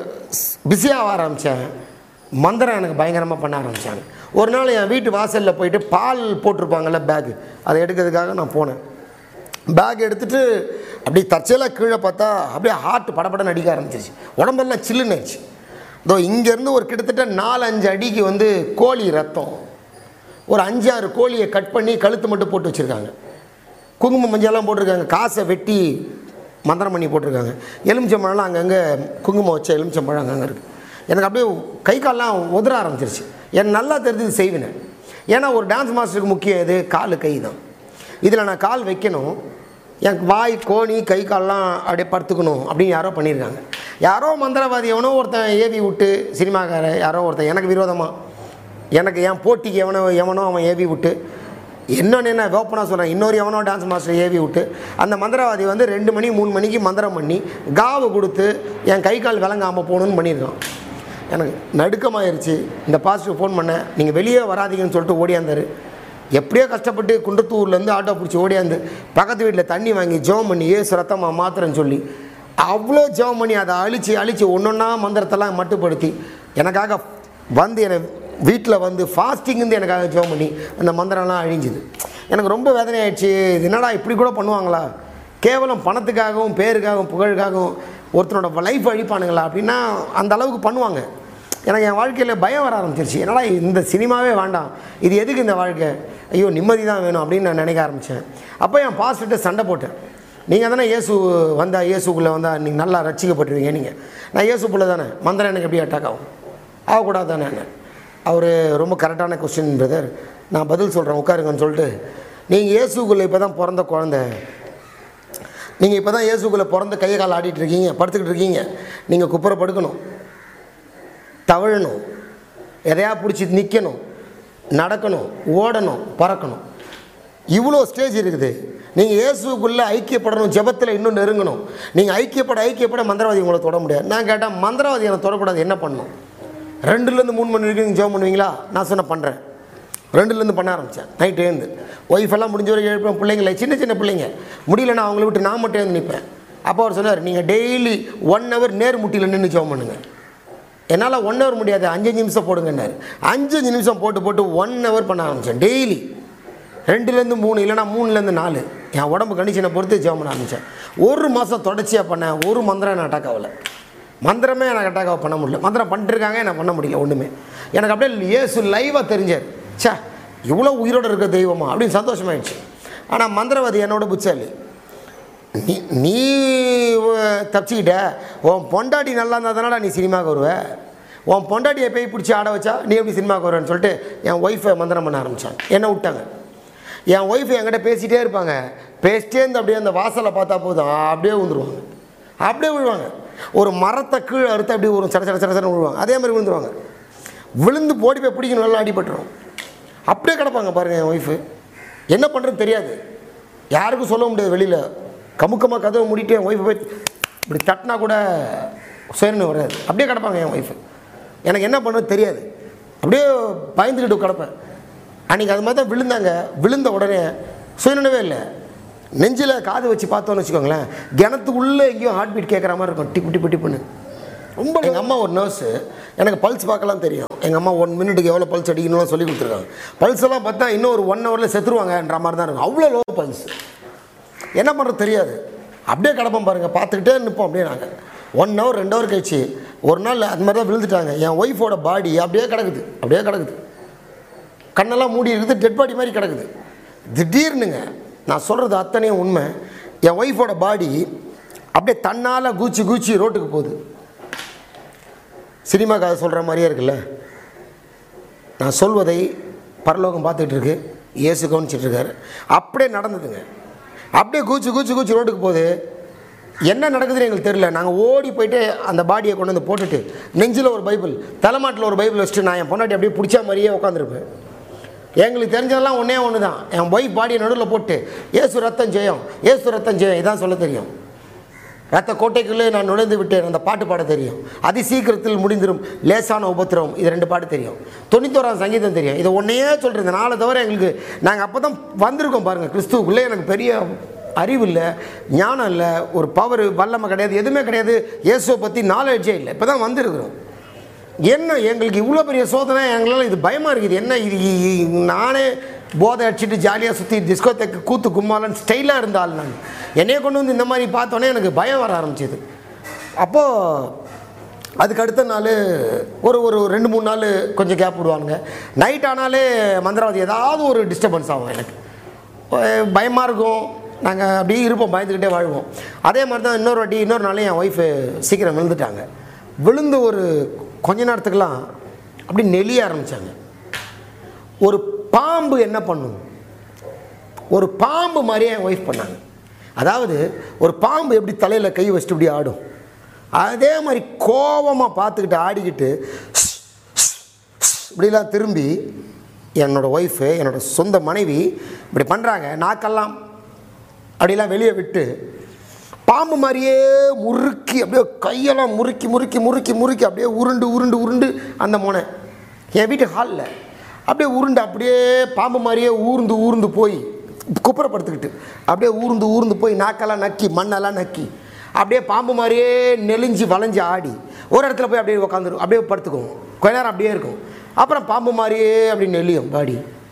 பிஸியாக ஆரம்பித்தேன். மந்திரம் எனக்கு பயங்கரமாக பண்ண ஆரம்பித்தாங்க. ஒரு நாள் என் வீட்டு வாசலில் போயிட்டு பால் போட்டிருப்பாங்கள்ல பேக்கு, அதை எடுக்கிறதுக்காக நான் போனேன். பேக் எடுத்துகிட்டு அப்படி தற்செயலாக கீழே பார்த்தா அப்படியே ஹார்ட் படப்படன்னு அடிக்க ஆரம்பிச்சிருச்சு. உடம்பெல்லாம் சில்லுன்னு ஆயிடுச்சு. இதோ இங்கேருந்து ஒரு கிட்டத்தட்ட 4-5 அடிக்கு வந்து கோழி ரத்தம், ஒரு 5-6 கோழியை கட் பண்ணி கழுத்து மட்டும் போட்டு வச்சுருக்காங்க. குங்குமம் மஞ்சள்லாம் போட்டிருக்காங்க. காசை வெட்டி மந்திரம் பண்ணி போட்டிருக்காங்க. எலுமிச்சம்பழம்லாம் அங்கங்கே குங்குமம் வச்ச எலுமிச்சம்பழம் அங்கங்கே இருக்குது. எனக்கு அப்படியே கை கால்லாம் உதற ஆரம்பிச்சிருச்சு. எனக்கு நல்லா தெரிஞ்சது செய்வேன். ஏன்னா ஒரு டான்ஸ் மாஸ்டருக்கு முக்கியம் எது? கால், கை தான். இதில் நான் கால் வைக்கணும், எனக்கு வாய், கோணி, கை கால்லாம் அப்படியே படுத்துக்கணும் அப்படின்னு யாரோ பண்ணியிருக்காங்க. யாரோ மந்திரவாதி எவனோ ஒருத்தன் ஏவி விட்டு, சினிமாக்கார யாரோ ஒருத்தன் எனக்கு விரோதமாக, எனக்கு என் போட்டிக்கு எவனோ அவன் ஏவி விட்டு, இன்னொன்று என்ன ஓப்பனாக சொல்கிறேன், இன்னொரு எவனோ டான்ஸ் மாஸ்டர் ஏவி விட்டு, அந்த மந்திரவாதி வந்து 2 மணி 3 மணிக்கு மந்திரம் பண்ணி காவை கொடுத்து என் கை கால் விளங்காமல் போகணுன்னு பண்ணியிருக்கான். எனக்கு நடுக்கமாயிருச்சு. இந்த பாஸ்டருக்கு ஃபோன் பண்ணேன், நீங்கள் வெளியே வராதிங்கன்னு சொல்லிட்டு ஓடியாந்தார். எப்படியோ கஷ்டப்பட்டு குன்றத்தூர்லேருந்து ஆட்டோ பிடிச்சி ஓடியாந்து பக்கத்து வீட்டில் தண்ணி வாங்கி ஜெபம் பண்ணி ஏசு ரத்தமாக மாத்திரன்னு சொல்லி அவ்வளோ ஜெபம் பண்ணி அதை அழித்து ஒன்றொன்னா மந்திரத்தெல்லாம் மட்டுப்படுத்தி எனக்காக வந்து என்னை வீட்டில் வந்து ஃபாஸ்டிங்கு எனக்காக ஜெபம் பண்ணி அந்த மந்திரம்லாம் அழிஞ்சுது. எனக்கு ரொம்ப வேதனை ஆகிடுச்சு. இது என்னடா இப்படி கூட பண்ணுவாங்களா? கேவலம் பணத்துக்காகவும் பேருக்காகவும் புகழுக்காகவும் ஒருத்தனோட லைஃப் அழிப்பானுங்களா அப்படின்னா அந்த அளவுக்கு பண்ணுவாங்க. எனக்கு என் வாழ்க்கையில் பயம் வர ஆரம்பிச்சிருச்சு. என்னடா இந்த சினிமாவே வேண்டாம், இது எதுக்கு இந்த வாழ்க்கை, ஐயோ நிம்மதி தான் வேணும் அப்படின்னு நான் நினைக்க ஆரம்பித்தேன். அப்போ என் பாஸ்டர்கிட்ட சண்டை போட்டேன். நீங்கள் தானே இயேசுக்குள்ளே வந்தால் நீங்கள் நல்லா ரசிக்கப்பட்டுருவீங்க. நான் இயேசுக்குள்ளே தானே, மந்திரம் எனக்கு எப்படி அட்டாக் ஆகக்கூடாது தானே. அவர் ரொம்ப கரெக்டான கொஸ்டின் பிரதர், நான் பதில் சொல்கிறேன் உட்காருங்கன்னு சொல்லிட்டு, நீங்கள் இயேசுக்குள்ளே இப்போ தான் பிறந்த குழந்தை, நீங்கள் இப்போ தான் இயேசுக்குள்ளே பிறந்த கையை கால் ஆடிட்டு இருக்கீங்க, படுத்துக்கிட்டு இருக்கீங்க. நீங்கள் குப்புற படுக்கணும், தவழணும், எதையா பிடிச்சி நிற்கணும், நடக்கணும், ஓடணும், பறக்கணும். இவ்வளோ ஸ்டேஜ் இருக்குது. நீங்கள் இயேசுக்குள்ளே ஐக்கியப்படணும், ஜெபத்தில் இன்னும் நெருங்கணும். நீங்கள் ஐக்கியப்பட மந்திரவாதி உங்களை தொட முடியாது. நான் கேட்டேன், மந்திரவாதி என்னை தொடக்கூடாது, என்ன பண்ணணும்? 2லேருந்து 3 மணி வரைக்கும் நீங்கள் ஜெபம் பண்ணுவீங்களா? நான் சொன்ன பண்ணுறேன். 2லேருந்து பண்ண ஆரம்பித்தேன். நைட்டு எழுந்து ஒய்ஃபெல்லாம் முடிஞ்ச வரைக்கும் எழுப்பேன். பிள்ளைங்கள சின்ன பிள்ளைங்க முடியலன்னா அவங்கள விட்டு நான் மட்டும் எழுந்து நிற்பேன். அப்போ அவர் சொன்னார், நீங்கள் டெய்லி 1 ஹவர் நேர் முட்டியில் நின்று ஜெபம் பண்ணுங்கள். என்னால் 1 ஹவர் முடியாது, 5 நிமிஷம் போடுங்கன்னாரு. 5 நிமிஷம் போட்டு 1 ஹவர் பண்ண ஆரம்பித்தேன். டெய்லி 2லேருந்து 3, இல்லைனா 3லேருந்து 4 என் உடம்பு கண்டிஷனை பொறுத்து ஜெபம் பண்ண ஆரம்பித்தேன். 1 மாதம் தொடர்ச்சியாக பண்ணேன். ஒரு மந்திரம் நான் அட்டாக் ஆகலை. மந்திரமே எனக்கு அட்டாக் பண்ண முடியல. மந்திரம் பண்ணிட்டுருக்காங்க, நான் பண்ண முடியல ஒன்றுமே. எனக்கு அப்படியே இயேசு லைவாக தெரிஞ்சார். சே, இவ்வளோ உயிரோடு இருக்க தெய்வமா அப்படின்னு சந்தோஷமாயிடுச்சு. ஆனால் மந்திரவாதி என்னோட புச்சாலி. நீ தப்பிச்சுக்கிட்ட, உன் பொண்டாட்டி நல்லா இருந்தால் தானடா நீ சினிமாவுக்கு வருவ, உன் பொண்டாட்டியை போய் பிடிச்சி ஆட வச்சா நீ எப்படி சினிமாவுக்கு வருவேன்னு சொல்லிட்டு என் ஒய்ஃபை மந்திரம் பண்ண ஆரம்பித்தாங்க. என்னை விட்டாங்க. என் ஒய்ஃபு என்கிட்ட பேசிகிட்டே இருப்பாங்க. பேசிட்டே இருந்து அப்படியே அந்த வாசலை பார்த்தா போதும் அப்படியே விழுந்துருவாங்க, அப்படியே விழுவாங்க. ஒரு மரத்தை கீழே அறுத்து அப்படி ஒரு சட விழுவாங்க. அதே மாதிரி விழுந்துருவாங்க. விழுந்து போடி போய் பிடிக்கணும், நல்லா அடிபட்டுரும். அப்படியே கிடப்பாங்க பாருங்கள் என் ஒய்ஃபு. என்ன பண்ணுறதுன்னு தெரியாது, யாருக்கும் சொல்ல முடியாது. வெளியில் கமுக்கமாக கதவை மூடிட்டு என் ஒய்ஃபை போய் இப்படி தட்டினா கூட சுயநினைவு வராது. அப்படியே கிடப்பாங்க என் ஒய்ஃபு. எனக்கு என்ன பண்ணுறது தெரியாது, அப்படியே பயந்துக்கிட்டு கிடப்பேன். அன்றைக்கி அது மாதிரி தான் விழுந்தாங்க. விழுந்த உடனே சுயநினைவே இல்லை. நெஞ்சில் காது வச்சு பார்த்தோன்னு வச்சுக்கோங்களேன், கிணத்துக்குள்ளே எங்கேயும் ஹார்ட் பீட் கேட்குற மாதிரி இருக்கும், டிப்பு டிப்பு டிப்புன்னு. ரொம்ப. எங்கள் அம்மா ஒரு நர்ஸு, எனக்கு பல்ஸ் பார்க்கலாம் தெரியும். எங்கள் அம்மா 1 மினிட்டுக்கு எவ்வளோ பல்ஸ் அடிக்கணும்னு சொல்லி கொடுத்துருக்காங்க. பல்ஸ் எல்லாம் பார்த்தா இன்னும் ஒரு 1 ஹவரில் செத்துருவாங்கன்ற மாதிரி தான் இருக்கும், அவ்வளோ லோ பல்ஸ். என்ன பண்ணுறது தெரியாது, அப்படியே கிடப்போம் பாருங்கள், பார்த்துக்கிட்டே நிற்போம். அப்படியே நாங்கள் 1 ஹவர் 2 ஹவர் கழிச்சு ஒரு நாள் அது மாதிரி தான் விழுந்துட்டாங்க. என் ஒய்ஃபோட பாடி அப்படியே கிடக்குது, அப்படியே கிடக்குது, கண்ணெல்லாம் மூடி இருக்குது, டெட் பாடி மாதிரி கிடக்குது. திடீர்னுங்க, நான் சொல்கிறது அத்தனையும் உண்மை, என் ஒய்ஃபோட பாடி அப்படியே தன்னால் கூச்சி கூச்சி ரோட்டுக்கு போகுது. சினிமா கதை சொல்கிற மாதிரியே இருக்குல்ல. நான் சொல்வதை பரலோகம் பார்த்துக்கிட்டு இருக்கு, இயேசு கவனிச்சிட்ருக்காரு. அப்படியே நடந்ததுங்க. அப்படியே கூச்சி கூச்சி கூச்சி ரோட்டுக்கு போகுது. என்ன நடக்குதுன்னு எங்களுக்கு தெரியல. நாங்கள் ஓடி போய்ட்டு அந்த பாடியை கொண்டு வந்து போட்டுட்டு நெஞ்சில் ஒரு பைபிள், தலைமாட்டில் ஒரு பைபிள் வச்சுட்டு நான் என் பொண்டாட்டி அப்படியே பிடிச்ச மாதிரியே உட்காந்துருப்பேன். எங்களுக்கு தெரிஞ்சதெல்லாம் ஒன்று தான், என் ஒய்ஃப் பாடியை நடுவில் போட்டு ஏசு ரத்தம் ஜெயம், ஏசு ரத்தம் ஜெயம் இதான் சொல்ல தெரியும். ரத்த கோட்டைக்குள்ளே நான் நுழைந்து விட்டேன் அந்த பாட்டு பாட தெரியும். அதி சீக்கிரத்தில் முடிந்திரும் லேசான உபத்திரவம், இது 2 பாட்டு தெரியும். 91ஆம் சங்கீதம் தெரியும். இதை ஒன்றையே சொல்கிறேன். 4 தவிர எங்களுக்கு நாங்கள் அப்போ தான் வந்திருக்கோம் பாருங்கள் கிறிஸ்துவுக்குள்ளே. எனக்கு பெரிய அறிவு இல்லை, ஞானம் இல்லை, ஒரு பவர் வல்லமை கிடையாது, எதுவுமே கிடையாது. இயேசுவை பற்றி நாலேஜே இல்லை, இப்போ தான் வந்திருக்கிறோம். என்ன எங்களுக்கு இவ்வளோ பெரிய சோதனை, எங்களால் இது பயமாக இருக்குது. என்ன இது, நானே போதை அடிச்சுட்டு ஜாலியாக சுற்றி டிஸ்கோத்தேக்கு கூத்து கும்மாலன்னு ஸ்டைலாக இருந்தால் நான் என்னையே கொண்டு வந்து இந்த மாதிரி பார்த்தோன்னே எனக்கு பயம் வர ஆரம்பிச்சிது. அப்போது அதுக்கு அடுத்த நாள் ஒரு 2-3 நாள் கொஞ்சம் கேப் விடுவாங்க. நைட் ஆனாலே மந்திரவாதி ஏதாவது ஒரு டிஸ்டர்பன்ஸ் ஆகும், எனக்கு பயமாக இருக்கும். நாங்கள் அப்படியே இருப்போம், பயந்துக்கிட்டே வாழ்வோம். அதே மாதிரி தான் இன்னொரு நாளையும் என் ஒய்ஃபு சீக்கிரம் விழுந்துட்டாங்க. விழுந்து ஒரு கொஞ்ச நேரத்துக்கெலாம் அப்படி நெளிய ஆரம்பித்தாங்க. ஒரு பாம்பு என்ன பண்ணும், ஒரு பாம்பு மாதிரியே என் ஒய்ஃப் பண்ணாங்க. அதாவது ஒரு பாம்பு எப்படி தலையில் கை வச்சுட்டு இப்படி ஆடும், அதே மாதிரி கோபமாக பார்த்துக்கிட்டு ஆடிக்கிட்டு இப்படிலாம் திரும்பி என்னோடய ஒய்ஃபு, என்னோடய சொந்த மனைவி இப்படி பண்ணுறாங்க. நாக்கெல்லாம் அப்படிலாம் வெளியே விட்டு பாம்பு மாதிரியே முறுக்கி அப்படியே கையெல்லாம் முறுக்கி முறுக்கி முறுக்கி முறுக்கி அப்படியே உருண்டு உருண்டு உருண்டு அந்த மோனை என் வீட்டு ஹாலில் அப்படியே உருண்டு அப்படியே பாம்பு மாதிரியே ஊர்ந்து ஊர்ந்து போய் குப்புறப்படுத்திக்கிட்டு அப்படியே ஊர்ந்து ஊர்ந்து போய் நாக்கெல்லாம் நக்கி மண்ணெல்லாம் நக்கி அப்படியே பாம்பு மாதிரியே நெளிஞ்சு வளைஞ்சு ஆடி ஒரு இடத்துல போய் அப்படியே உட்காந்துரும், அப்படியே படுத்துக்கும், கொஞ்ச நேரம் அப்படியே இருக்கும். அப்புறம் பாம்பு மாதிரியே அப்படி நெளியும் பாடி.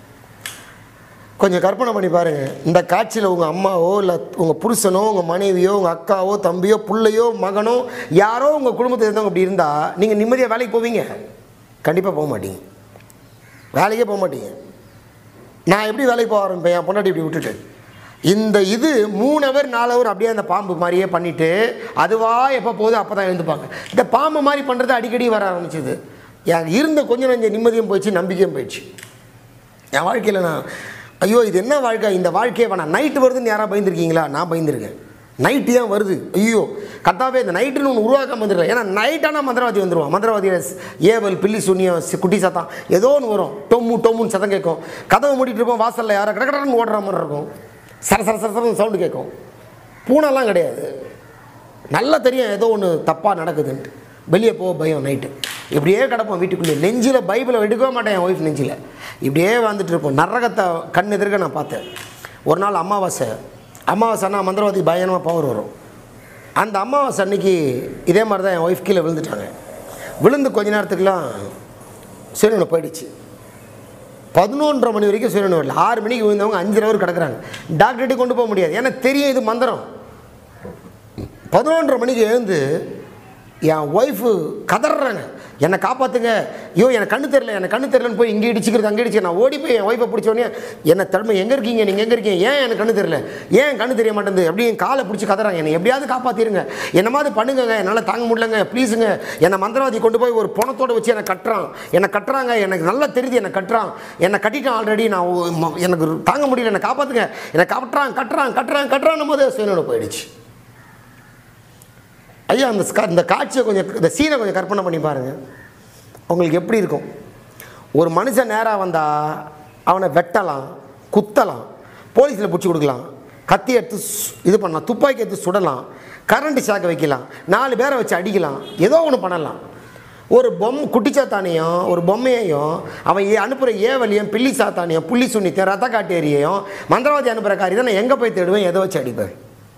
கொஞ்சம் கற்பனை பண்ணி பாருங்கள், இந்த காட்சியில் உங்கள் அம்மாவோ இல்லை உங்கள் புருஷனோ உங்கள் மனைவியோ உங்கள் அக்காவோ தம்பியோ பிள்ளையோ மகனோ யாரோ உங்கள் குடும்பத்தை இருந்தவங்க அப்படி இருந்தால் நீங்கள் நிம்மதியாக வேலைக்கு போவீங்க? கண்டிப்பாக போக மாட்டீங்க, வேலைக்கே போக மாட்டீங்க. நான் எப்படி வேலைக்கு போக ஆரம்பிப்பேன், என் பொண்டாட்டி இப்படி விட்டுட்டு இந்த 3 ஹவர் 4 ஹவர் அப்படியே அந்த பாம்பு மாதிரியே பண்ணிவிட்டு அதுவாக எப்போ போகுது அப்போ தான் எழுந்துப்பாங்க. இந்த பாம்பு மாதிரி பண்ணுறது அடிக்கடி வர ஆரம்பிச்சிது. என் இருந்த கொஞ்சம் நஞ்ச நிம்மதியும் போயிடுச்சு, நம்பிக்கையும் போயிடுச்சு. என் வாழ்க்கையில் நான் ஐயோ இது என்ன வாழ்க்கை, இந்த வாழ்க்கையே வேணாம். நைட்டு வருதுன்னு யாராவது பயந்துருக்கீங்களா? நான் பயந்துருக்கேன். நைட்டு தான் வருது, ஐயோ கத்தாவே இந்த நைட்டுன்னு ஒன்று உருவாக்காம வந்துருக்கேன். ஏன்னா நைட்டானால் மந்திரவாதி வந்துடுவான். மந்திரவாதி ஏவல் பில்லி சுண்ணியம் குட்டி சத்தம் ஏதோ ஒன்று வரும், டொம்முன்னு சத்தம் கேட்கும். கதவை மூடிட்டு இருப்போம், வாசலில் யாரோ கடற்கடன்னு ஓடுற மாதிரி இருக்கும், சர சர சரசரன்னு சவுண்டு கேட்கும். பூனைலாம் கிடையாது, நல்லா தெரியும் ஏதோ ஒன்று தப்பாக நடக்குதுன்ட்டு. வெளியே போக பயம். நைட்டு இப்படியே கிடப்போம் வீட்டுக்குள்ளே. நெஞ்சில் பைபிளை எடுக்கவே மாட்டேன் என் ஒய்ஃப் நெஞ்சில். இப்படியே வந்துட்டு இருப்போம். நரகத்தை கண் எதிர்க்க நான் பார்த்தேன். ஒரு நாள் அமாவாசைன்னா மந்திரவாதி பயங்கரமாக பவர் வரும். அந்த அமாவாசை அன்னைக்கு இதே மாதிரி தான் என் ஒய்ஃப் கீழே விழுந்துட்டாங்க. விழுந்து கொஞ்ச நேரத்துக்குலாம் சூரியனை போயிடுச்சு. 11:30 மணி வரைக்கும் சூரியனை வரல. 6 மணிக்கு விழுந்தவங்க 5 ஹவர் கிடக்குறாங்க. டாக்டர்கிட்ட கொண்டு போக முடியாது, ஏன்னா தெரியும் இது மந்திரம். 11:30 மணிக்கு எழுந்து என் ஒய்ஃபு கதறாங்க, என்னை காப்பாற்றுங்க, ஐயோ எனக்கு கண்ணு தெரியலன்னு போய் இங்கே இடிச்சிக்கிறது அங்கே இடிச்சு. நான் ஓடி போய் என் ஒய்ஃபை பிடிச்சோடனே என்ன தடுமை, எங்கே இருக்கீங்க நீங்கள், எங்கே இருக்கீங்க, ஏன் எனக்கு கண்ணு தெரியல, ஏன் கண்ணு தெரிய மாட்டேங்குது அப்படி என் காலை பிடிச்சி கதறாங்க. என்னை எப்படியாவது காப்பாற்றிருங்க, என்ன மாதிரி பண்ணுங்க, என்னால் தாங்க முடியலங்க ப்ளீஸுங்க. என்னை மந்திரவாதி கொண்டு போய் ஒரு பணத்தோடு வச்சு என்னை கட்டுறாங்க, எனக்கு நல்லா தெரியுது என்னை கட்டிட்டான் ஆல்ரெடி, நான் எனக்கு தாங்க முடியல, என்னை காப்பாற்றுங்க, என்னை கட்டுறான் போது சுயனோட போயிடுச்சு. ஐயா இந்த காட்சியை கொஞ்சம், இந்த சீனை கொஞ்சம் கற்பனை பண்ணி பாருங்கள், உங்களுக்கு எப்படி இருக்கும். ஒரு மனுஷன் நேராக வந்தால் அவனை வெட்டலாம், குத்தலாம், போலீஸில் பிடிச்சி கொடுக்கலாம், கத்தி எடுத்து இது பண்ணலாம், துப்பாக்கி எடுத்து சுடலாம், கரண்ட் ஷாக்கை வைக்கலாம், 4 பேரை வச்சு அடிக்கலாம், ஏதோ ஒன்று பண்ணலாம். ஒரு குட்டிச்சாத்தானையும் ஒரு பொம்மையையும் அவன் அனுப்புகிற ஏவலியும் பில்லி சாத்தானையும் புள்ளி சுண்ணித்தையும் ரத்த காட்டேரியையும் மந்திரவாதி அனுப்புகிற காரியம் நான் எங்கே போய் தேடுவேன், எதை வச்சு அடிப்பேன்?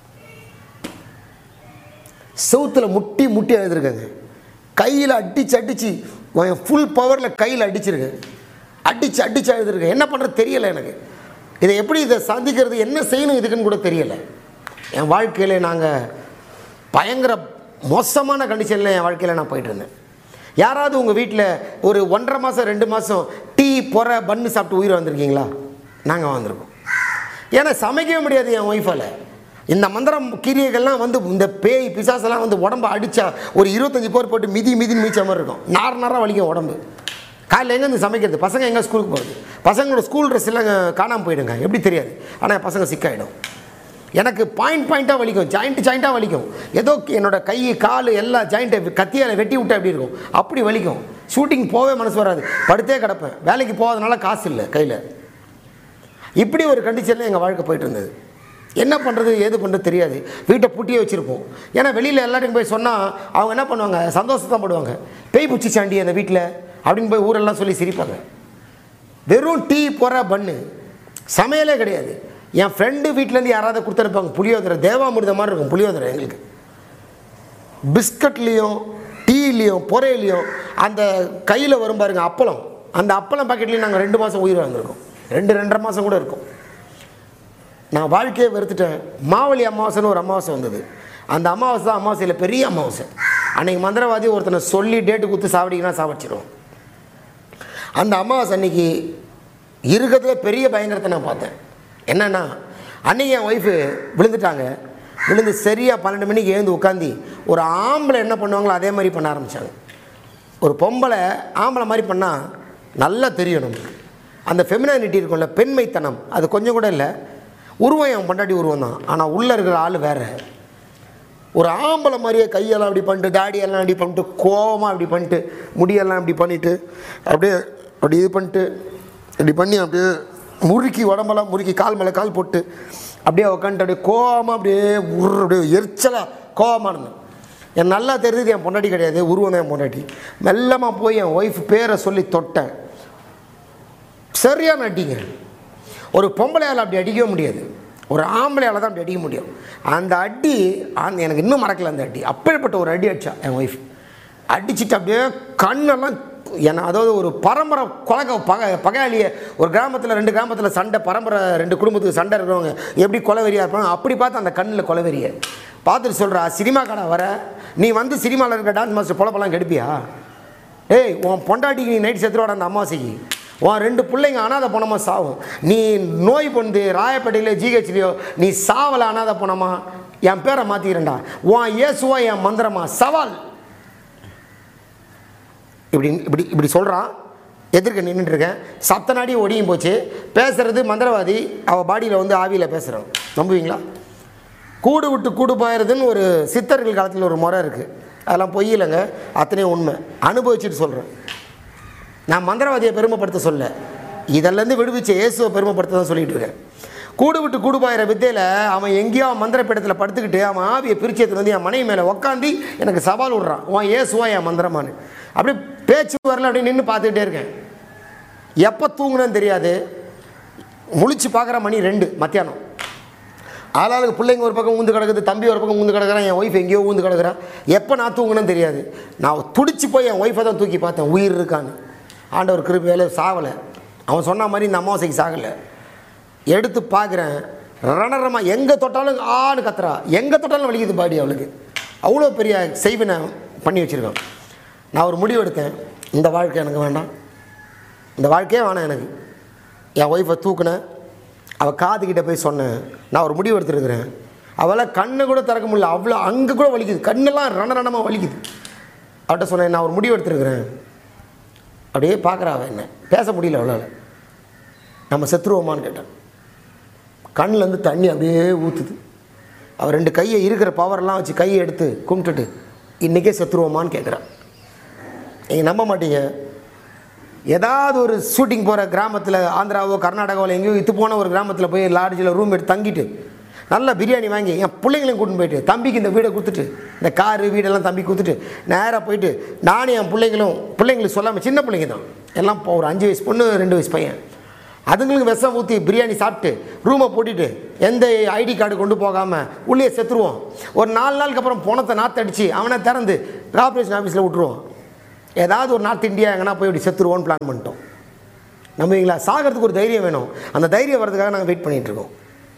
செவுத்தில் முட்டி முட்டி எழுதிருக்கேங்க. கையில் அடித்து ஃபுல் பவரில் கையில் அடிச்சிருக்கேன், அடித்து எழுதிருக்கேன். என்ன பண்ணுறது தெரியலை எனக்கு. இதை சந்திக்கிறது, என்ன செய்யணும் இதுக்குன்னு கூட தெரியலை. என் வாழ்க்கையில் நாங்கள் பயங்கர மோசமான கண்டிஷனில் என் வாழ்க்கையில் நான் போயிட்டு இருந்தேன். யாராவது உங்கள் வீட்டில் ஒரு 1.5 மாதம் 2 மாதம் டீ பொற பன்னு சாப்பிட்டு உயிர் வந்திருக்கீங்களா? நாங்கள் வந்திருக்கோம். ஏன்னா சமைக்கவே முடியாது என் ஒய்ஃபால். இந்த மந்திரம் கிரியைகள்லாம் வந்து இந்த பேய் பிசாசெல்லாம் வந்து உடம்பு அடித்தா ஒரு 25 பேர் போட்டு மிதின்னு மீச்ச மாதிரி இருக்கும். நாராக வலிக்கும் உடம்பு. காலையில் எங்கேருந்து சமைக்கிறது? பசங்க எங்கே ஸ்கூலுக்கு போகுது? பசங்களோட ஸ்கூல் ட்ரெஸ் எல்லாம் காணாமல் போயிடுங்க, எப்படி தெரியாது. ஆனால் பசங்க சிக்காயிடும். எனக்கு பாயிண்ட்டாக வலிக்கும், ஜாயிண்ட்டாக வலிக்கும். ஏதோ என்னோடய கை கால் எல்லா ஜாயிண்ட்டை கத்தியால் வெட்டி விட்டா எப்படி இருக்கும் அப்படி வலிக்கும். ஷூட்டிங் போகவே மனசு வராது, படுத்தே கிடப்பேன். வேலைக்கு போகாதனால காசு இல்லை கையில். இப்படி ஒரு கண்டிஷனில் எங்கள் வாழ்க்கை போயிட்டு இருந்தது. என்ன பண்ணுறது ஏது பண்ணுறது தெரியாது. வீட்டை பூட்டியே வச்சுருப்போம். ஏன்னா வெளியில் எல்லாத்தையும் போய் சொன்னால் அவங்க என்ன பண்ணுவாங்க, சந்தோஷத்தான் படுவாங்க. பேய் பிடிச்சிச்சாண்டி அந்த வீட்டில் அப்படின்னு போய் ஊரெல்லாம் சொல்லி சிரிப்பாங்க. வெறும் டீ பொற பன்னு, சமையலே கிடையாது. என் ஃப்ரெண்டு வீட்டிலேருந்து யாராவது கொடுத்துருப்பாங்க புளியோதரை, தேவாமிர்தம் மாதிரி இருக்கும் புளியோதரை எங்களுக்கு. பிஸ்கட்லேயும் டீலேயும் பொறையிலையும் அந்த கையில் வரும் பாருங்க அப்பளம், அந்த அப்பளம் பாக்கெட்லேயும் நாங்கள் 2 மாதம் உயிர் வந்திருக்கோம். 2.5 மாதம் கூட இருக்கும். நான் வாழ்க்கையை வெறுத்துட்டேன். மாவழி அமாவாசைன்னு ஒரு அமாவாசை வந்தது. அந்த அமாவாசை தான் அமாவாசையில் பெரிய அமாவாசை. அன்றைக்கி மந்திரவாதி ஒருத்தனை சொல்லி டேட்டு கொடுத்து சாவடிக்கினா சாவடிச்சிடுவோம். அந்த அமாவாசை அன்றைக்கி இருக்கிறதுல பெரிய பயங்கரத்தை நான் பார்த்தேன். என்னென்னா, அன்றைக்கி என் ஒய்ஃபு விழுந்துட்டாங்க. விழுந்து சரியாக 12 மணிக்கு எழுந்து உட்காந்து ஒரு ஆம்பளை என்ன பண்ணுவாங்களோ அதே மாதிரி பண்ண ஆரம்பித்தாங்க. ஒரு பொம்பளை ஆம்பளை மாதிரி பண்ணால் நல்லா தெரியும் நமக்கு. அந்த ஃபெமினானிட்டி இருக்கும்ல, பெண்மைத்தனம், அது கொஞ்சம் கூட இல்லை. உருவம் என் பொண்டாட்டி உருவம் தான், ஆனால் உள்ளே இருக்கிற ஆள் வேறு. ஒரு ஆம்பளை மாதிரியே கையெல்லாம் அப்படி பண்ணிட்டு, தாடியெல்லாம் அப்படி பண்ணிட்டு, கோவமாக அப்படி பண்ணிட்டு, முடியெல்லாம் அப்படி பண்ணிவிட்டு, அப்படி இது பண்ணிட்டு, இப்படி பண்ணி அப்படியே முறுக்கி உடம்பெல்லாம் முறுக்கி கால் மேலே கால் போட்டு அப்படியே உட்காந்துட்டு அப்படியே கோவமாக அப்படியே எரிச்சலாக கோவமாக இருந்தேன். என் நல்லா தெரியுது என் பொண்டாட்டி கிடையாது, உருவம் தான் என் பொண்டாட்டி. மெல்லமாக போய் என் ஒய்ஃப் பேரை சொல்லி தொட்டேன். சரியான அடிங்க. ஒரு பொம்பளையால் அப்படி அடிக்கவே முடியாது, ஒரு ஆம்பளையால் தான் அப்படி அடிக்க முடியும். அந்த அடி எனக்கு இன்னும் மறக்கல. அந்த அடி அப்படிப்பட்ட ஒரு அடி அடித்தா என் ஒய்ஃப். அடிச்சுட்டு அப்படியே கண்ணெல்லாம் அதாவது ஒரு பரம்பரை பகையாளியை, ஒரு கிராமத்தில் 2 கிராமத்தில் சண்டை, பரம்பரை 2 குடும்பத்துக்கு சண்டை இருக்கிறவங்க எப்படி கொலவெறியாக இருப்பாங்க அப்படி பார்த்து அந்த கண்ணில் கொலவெறியை பார்த்துட்டு சொல்கிறா, சினிமா கடை வர நீ வந்து சினிமாவில் இருக்கிற டான்ஸ் மாஸ்டர் பொழப்பெல்லாம் கெடுப்பியா? ஏய், உன் பொண்டாட்டிக்கு நீ நைட் செத்துருவாட அந்த அம்மாவாசைக்கு. உன் 2 பிள்ளைங்க அனாதை போனமா சாவும். நீ நோய் பொந்து ராயப்பேட்டையிலையோ ஜிஹெச்லையோ நீ சாவலை அனாதை போனமா, என் பேரை மாற்றிக்கிறேன்டா. உன் இயேசுவா என் மந்திரமா, சவால். இப்படி சொல்கிறான். எதிர்க்க நின்றுட்டுருக்கேன். சத்த நாடி ஒடியும் போச்சு. பேசுகிறது மந்திரவாதி, அவள் பாடியில் வந்து ஆவியில் பேசுகிறான். நம்புவீங்களா? கூடு விட்டு கூடு பாயிருதுன்னு ஒரு சித்தர்கள் காலத்தில் ஒரு முறை இருக்குது. அதெல்லாம் பொய் இல்லைங்க, அத்தனையும் உண்மை. அனுபவிச்சுட்டு சொல்கிறேன். நான் மந்திரவாதியை பெருமைப்படுத்த சொல்ல, இதெல்லாம் விடுவிச்ச இயேசுவை பெருமைப்படுத்த தான் சொல்லிகிட்டு இருக்கேன். கூடு விட்டு கூடு பாயிற வித்தையில் அவன் எங்கேயோ மந்திரப்பீடத்தில் படுத்துக்கிட்டு அவன் ஆவியை பிரிச்சது வந்து என் மனைவி மேலே உக்காந்து எனக்கு சவால் விட்றான், உன் ஏசுவா என் மந்திரமானு. அப்படியே பேச்சு வரல, அப்படி நின்று பார்த்துக்கிட்டே இருக்கேன். எப்போ தூங்குனேன்னு தெரியாது. முழிச்சு பார்க்குற மணி 2 மத்தியானம். ஆளாளுக்கு பிள்ளைங்க ஒரு பக்கம் ஊந்து கிடக்குது, தம்பி ஒரு பக்கம் ஊந்து கிடக்குறான், என் ஒய்ஃப் எங்கேயோ ஊந்து கிடக்குறான். எப்போ நான் தூங்குனேன்னு தெரியாது. நான் துடிச்சு போய் என் ஒய்ஃபை தான் தூக்கி பார்த்தேன், உயிர் இருக்கான்னு. ஆண்டவர் கிருபையால சாவலை. அவன் சொன்ன மாதிரி இந்த அமாவாசைக்கு சாகலை. எடுத்து பார்க்குறேன், ரணரமாக எங்கே தொட்டாலும் ஆன்னு கத்துறா, எங்கே தொட்டாலும் வலிக்குது பாடி. அவளுக்கு அவ்வளோ பெரிய செய்வினை பண்ணி வச்சுருக்கான். நான் ஒரு முடிவு எடுத்தேன், இந்த வாழ்க்கை எனக்கு வேண்டாம், இந்த வாழ்க்கையே வேணாம் எனக்கு. என் ஒய்ஃபை தூக்குனேன், அவள் காதுகிட்ட போய் சொன்னேன், நான் ஒரு முடிவு எடுத்துருக்கிறேன். அவளால் கண்ணை கூட திறக்க முடியல, அவ்வளோ அங்கே கூட வலிக்குது, கண்ணெல்லாம் ரணமாக வலிக்குது. அவள்கிட்ட சொன்னேன், நான் ஒரு முடிவு எடுத்துருக்கிறேன். அப்படியே பார்க்குறா அவள், என்ன பேச முடியல அவளால். நம்ம செத்துருவோமான்னு கேட்டேன். கண்ணிலேருந்து தண்ணி அப்படியே ஊற்றுது. அவள் 2 கையை இருக்கிற பவரெல்லாம் வச்சு கையை எடுத்து கும்பிட்டுட்டு, இன்றைக்கே செத்துருவோமான்னு கேட்குறான். நீங்கள் நம்ப மாட்டீங்க, ஏதாவது ஒரு ஷூட்டிங் போகிற கிராமத்தில் ஆந்திராவோ கர்நாடகாவில் எங்கேயோ இத்து போன ஒரு கிராமத்தில் போய் லாட்ஜில் ரூம் எடுத்து தங்கிட்டு நல்லா பிரியாணி வாங்கி என் பிள்ளைங்களையும் கூட்டின்னு போயிட்டு தம்பிக்கு இந்த வீடை கொடுத்துட்டு இந்த காரு வீடெல்லாம் தம்பி கொடுத்துட்டு நேராக போயிட்டு நானும் என் பிள்ளைங்களுக்கு சொல்லாமல் சின்ன பிள்ளைங்க தான் எல்லாம் ஒரு 5 வயசு பொண்ணு 2 வயசு பையன் அதுங்களுக்கு விஷம் ஊற்றி பிரியாணி சாப்பிட்டு ரூமை போட்டுட்டு எந்த ஐடி கார்டு கொண்டு போகாமல் உள்ளே செத்துருவோம். ஒரு 4 நாளுக்கு அப்புறம் பணத்தை நாற்றடிச்சு அவனை திறந்து கார்பரேஷன் ஆஃபீஸில் விட்டுருவோம். ஏதாவது ஒரு நார்த் இந்தியா எங்கன்னா போய் இப்படி செத்துருவோன்னு பிளான் பண்ணிட்டோம். நம்புவீங்களா? சாகிறதுக்கு ஒரு தைரியம் வேணும். அந்த தைரியம் வர்றதுக்காக நாங்கள் வெயிட் பண்ணிகிட்ருக்கோம்.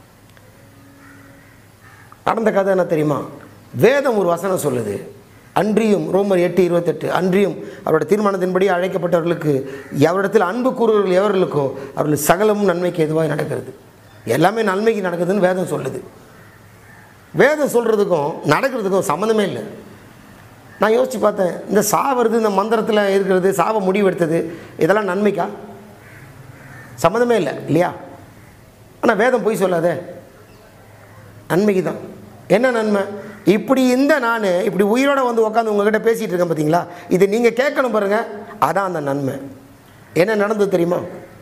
நடந்த கதை என்ன தெரியுமா? வேதம் ஒரு வசனம் சொல்லுது, அன்றியும் ரோமர் 8:28 அன்றியும் அவருடைய தீர்மானத்தின்படி அழைக்கப்பட்டவர்களுக்கு எவரிடத்தில் அன்பு கூறுவர்கள் எவர்களுக்கோ அவர்கள் சகலமும் நன்மைக்கு எதுவாக நடக்கிறது. எல்லாமே நன்மைக்கு நடக்குதுன்னு வேதம் சொல்லுது. வேதம் சொல்கிறதுக்கும் நடக்கிறதுக்கும் சம்மந்தமே இல்லை. நான் யோசித்து பார்த்தேன், இந்த சாவது இந்த மந்திரத்தில் இருக்கிறது சாவை முடிவெடுத்தது இதெல்லாம் நன்மைக்கா? சம்மந்தமே இல்லை இல்லையா? ஆனால் வேதம் போய் சொல்லாதே, நன்மைக்கு தான். என்ன நன்மை? இப்படி நான் இப்படி உயிரோடு வந்து உட்காந்து உங்ககிட்ட பேசிகிட்டு இருக்கேன் பார்த்தீங்களா, இது நீங்கள் கேட்கணும் பாருங்கள், அதான் அந்த நன்மை. என்ன நடந்தது தெரியுமா?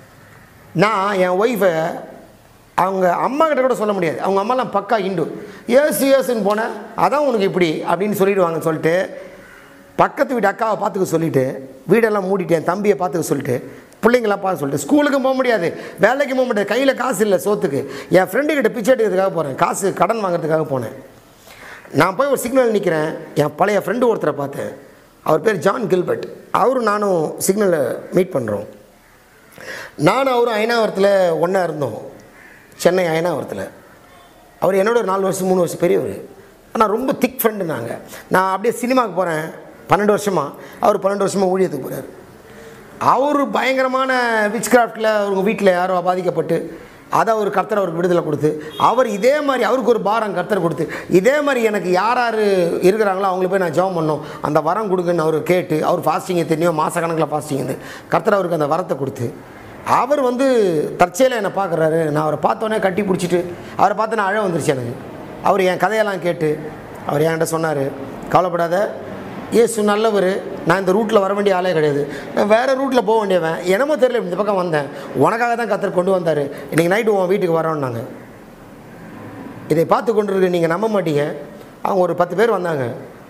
நான் என் ஒய்ஃபை அவங்க அம்மா கிட்ட கூட சொல்ல முடியாது. அவங்க அம்மாலாம் பக்கா இண்டு. ஏசுன்னு போனேன், அதான் உனக்கு இப்படி அப்படின்னு சொல்லிவிடுவாங்கன்னு சொல்லிட்டு பக்கத்து வீட்டு அக்காவை பார்த்துக்க சொல்லிவிட்டு வீடெல்லாம் மூடிட்டேன், தம்பியை பார்த்துக்க சொல்லிட்டு பிள்ளைங்களாம் பார்த்து சொல்லிட்டு ஸ்கூலுக்கு போக முடியாது, வேலைக்கு போக முடியாது, கையில் காசு இல்லை சோத்துக்கு. என் ஃப்ரெண்டுக்கிட்ட பிச்சை எடுக்கிறதுக்காக போகிறேன், காசு கடன் வாங்கிறதுக்காக போனேன். நான் போய் ஒரு சிக்னல் நிற்கிறேன். என் பழைய ஃப்ரெண்டு ஒருத்தரை பார்த்தேன், அவர் பேர் ஜான் கில்பர்ட். அவரும் நானும் சிக்னலில் மீட் பண்ணுறோம். நானும் அவரும் அயனாவரத்தில் ஒன்றா இருந்தோம், சென்னை அயனாவரத்தில். அவர் என்னோட ஒரு 4 வருஷம் 3 வருஷம் பெரியவர். ஆனால் ரொம்ப திக் ஃப்ரெண்டு. நான் அப்படியே சினிமாவுக்கு போகிறேன் 12 வருஷமாக, அவர் 12 வருஷமாக ஊழியத்துக்கு போகிறார். அவர் பயங்கரமான விச் கிராஃப்டில் அவங்க வீட்டில் யாரோ பாதிக்கப்பட்டு அதை அவர் கர்த்தர் அவருக்கு விடுதலை கொடுத்து, அவர் இதே மாதிரி அவருக்கு ஒரு பாரம் கர்த்தர் கொடுத்து, இதே மாதிரி எனக்கு யார் யார் இருக்கிறாங்களோ அவங்கள போய் நான் ஜெபம் பண்ணோம், அந்த வரம் கொடுக்குன்னு அவர் கேட்டு, அவர் ஃபாஸ்டிங் தெரியும், மாதக்கணக்கில் ஃபாஸ்டிங் இருந்து கர்த்தர் அவருக்கு அந்த வரத்தை கொடுத்து, அவர் தற்செயலாக என்னை பார்க்குறாரு. நான் அவரை பார்த்தோன்னே கட்டி பிடிச்சிட்டு அவரை பார்த்து நான் அழ வந்துருச்சு எனக்கு. அவர் என் கதையெல்லாம் கேட்டு அவர் என்கிட்ட சொன்னார், கவலைப்படாத, ஏசு நல்லவர், நான் இந்த ரூட்டில் வர வேண்டிய ஆளே கிடையாது, நான் வேறு ரூட்டில் போக வேண்டியவன், என்னமோ தெரியல இந்த பக்கம் வந்தேன், உனக்காக தான் கர்த்தர் கொண்டு வந்தார், இன்றைக்கி நைட்டு உன் வீட்டுக்கு வரோன்னாங்க. இதை பார்த்து கொண்டு இருக்கு, நீங்கள் நம்ப மாட்டீங்க, அவங்க ஒரு 10 பேர் வந்தாங்க.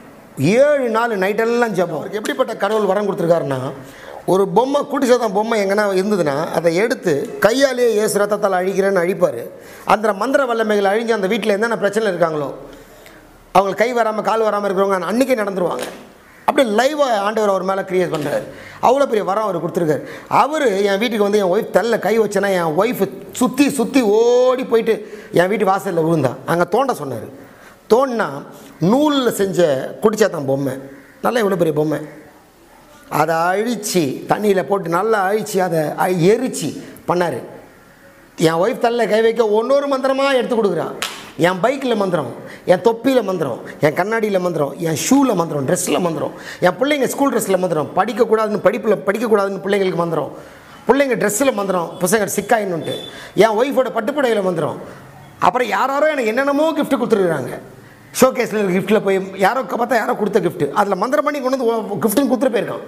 7 நாள் நைட்டெல்லாம் ஜெபம். அவருக்கு எப்படிப்பட்ட கடவுள் வரம் கொடுத்துருக்காருன்னா, ஒரு பொம்மை கூட்டி சாதம் பொம்மை எங்கன்னா இருந்ததுன்னா அதை எடுத்து கையாலேயே ஏசு ரத்தத்தால் அழிக்கிறேன்னு அழிப்பார். அந்த மந்திர வல்லமைகள் அழிஞ்சு அந்த வீட்டில் என்னென்ன பிரச்சனை இருக்காங்களோ அவங்களுக்கு கை வராமல் கால் வராமல் இருக்கிறவங்க அன்றைக்கே நடந்துருவாங்க. அப்படியே லைவாக ஆண்டவர் அவர் மேலே க்ரியேட் பண்ணுறாரு. அவ்வளோ பெரிய வரம் அவர் கொடுத்துருக்காரு. அவர் என் வீட்டுக்கு வந்து என் ஒய்ஃப் தள்ள கை வச்சேன்னா என் ஒய்ஃபு சுற்றி ஓடி போயிட்டு என் வீட்டு வாசலில் விழுந்தான். அங்கே தோண்ட சொன்னார். தோண்டினா நூலில் செஞ்ச குடிச்சாத்தான் பொம்மை, நல்லா இவ்வளோ பெரிய பொம்மை, அதை அழித்து தண்ணியில் போட்டு நல்லா அழித்து அதை எரித்து பண்ணார். என் ஒய்ஃப் தள்ள கை வைக்க ஒன்றொரு மந்திரமாக எடுத்து கொடுக்குறான். என் பைக்கில் மந்திரம், என் தொப்பியில் மந்திரம், என் கண்ணாடியில் மந்திரம், என் ஷூவில் மந்திரம், ட்ரெஸ்ஸில் மந்திரம், என் பிள்ளைங்க ஸ்கூல் ட்ரெஸ்ஸில் மந்திரம், படிக்கக்கூடாதுன்னு பிள்ளைங்களுக்கு மந்திரம், பிள்ளைங்க ட்ரெஸ்ஸில் மந்திரம், பசங்க சிக்காயின்னுட்டு, என் ஒய்ஃபோட பட்டுப்படையில் மந்திரம். அப்புறம் யாரோ எனக்கு என்னென்னமோ கிஃப்ட்டு கொடுத்துருக்குறாங்க. ஷோகேஸில் கிஃப்ட்டில் போய் யாரோ பார்த்தா யாரோ கொடுத்த கிஃப்ட்டு, அதில் மந்திரம் பண்ணி கொண்டு வந்து கிஃப்ட்டுன்னு கொடுத்துட்டு போயிருக்கான்.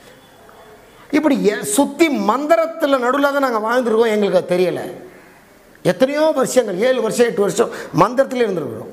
இப்படி சுற்றி மந்திரத்தில் நடுவில் தான் நாங்கள் வாழ்ந்துருக்கோம். எங்களுக்கு அது தெரியலை. எத்தனையோ வருஷங்கள் 7 வருஷம் 8 வருஷம் மந்திரத்தில் இருந்துருக்கிறோம்.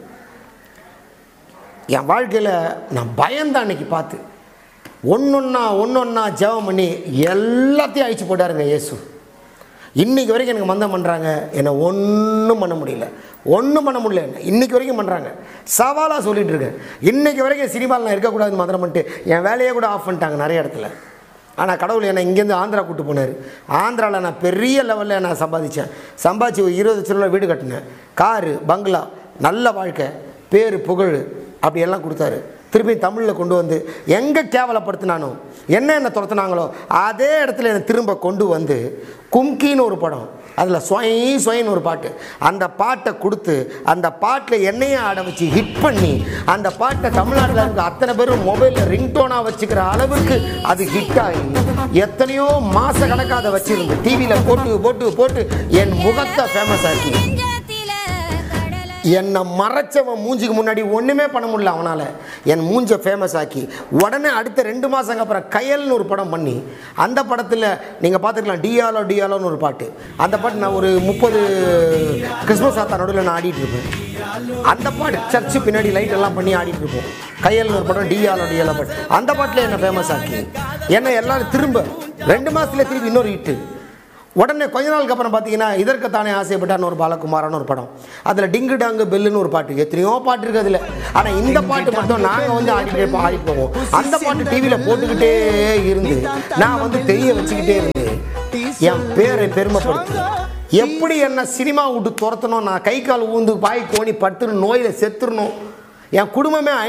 என் வாழ்க்கையில் நான் பயந்தான் அன்றைக்கி பார்த்து. ஒன்றொன்னா ஜெபம் பண்ணி எல்லாத்தையும் அழிச்சு போட்டாருங்க இயேசு. இன்றைக்கி வரைக்கும் எனக்கு மந்தம் பண்ணுறாங்க, என்னை ஒன்றும் பண்ண முடியல. இன்றைக்கி வரைக்கும் பண்ணுறாங்க. சவாலாக சொல்லிகிட்டு இருக்கேன். இன்றைக்கி வரைக்கும் சினிமாவில் நான் இருக்கக்கூடாதுன்னு மந்திரம் பண்ணிட்டு என் வேலையை கூட ஆஃப் பண்ணிட்டாங்க நிறைய இடத்துல. ஆனால் கடவுள் என்னை இங்கேருந்து ஆந்திரா கூப்பிட்டு போனார். ஆந்திராவில் நான் பெரிய லெவலில் நான் சம்பாதிச்சு 20 லட்சம் வீடு கட்டினேன், காரு, பங்களா, நல்ல வாழ்க்கை, பேர், புகழ் அப்படியெல்லாம் கொடுத்தாரு. திருப்பி தமிழில் கொண்டு வந்து எங்கே கேவலப்படுத்தினானோ என்ன துரத்துனாங்களோ அதே இடத்துல என்னை திரும்ப கொண்டு வந்து கும்கின்னு ஒரு படம், அதில் ஸ்வயின்னு ஒரு பாட்டு, அந்த பாட்டை கொடுத்து அந்த பாட்டில் என்னையும் ஆட வச்சு ஹிட் பண்ணி அந்த பாட்டை தமிழ்நாட்டில் இருக்க அத்தனை பேரும் மொபைலில் ரிங்டோனாக வச்சுக்கிற அளவுக்கு அது ஹிட் ஆகி எத்தனையோ மாத கணக்காக அதை வச்சுருந்து டிவியில் போட்டு என் முகத்தை ஃபேமஸ் ஆக்கி என்னை மறைச்சவன் மூஞ்சிக்கு முன்னாடி ஒன்றுமே பண்ண முடியல அவனால். என் மூஞ்சை ஃபேமஸ் ஆக்கி உடனே அடுத்த 2 மாதங்க அப்புறம் கயல்னு ஒரு படம் பண்ணி, அந்த படத்தில் நீங்கள் பார்த்துக்கலாம் டியாலோ டியாலோன்னு ஒரு பாட்டு. அந்த பாட்டு நான் ஒரு 30 கிறிஸ்மஸ் ஆத்தா நடுவில் நான் ஆடிட்டு இருப்பேன். அந்த பாட்டு சர்ச்சு பின்னாடி லைட் எல்லாம் பண்ணி ஆடிட்டு இருப்போம். கையல்னு ஒரு படம் டியாலோ டியாலோ பாட்டு. அந்த பாட்டில் என்ன ஃபேமஸ் ஆக்கி என்ன எல்லாரும் திரும்ப 2 மாதத்துல திருப்பி இன்னொரு ஹிட்டு. உடனே கொஞ்ச நாளுக்கு அப்புறம் பார்த்தீங்கன்னா இதற்குத்தானே ஆசைப்பட்டான்னு ஒரு பாலகுமாரான ஒரு படம். அதில் டிங்கு டாங்கு பெல்லுன்னு ஒரு பாட்டு. எத்தனையோ பாட்டு இருக்குது அதில். ஆனால் இந்த பாட்டு மட்டும் நாங்கள் வந்து ஆடிட்டு போவோம். அந்த பாட்டு டிவியில் போட்டுக்கிட்டே இருந்து நான் வந்து தெரிய வச்சுக்கிட்டே இருந்து என் பேரை பெருமைப்படுத்து. எப்படி என்ன சினிமா விட்டு துரத்தணும், நான் கை கால் ஊந்து பாய் கோணி படுத்துணும், நோயில் செத்துடணும், என் குடும்பமே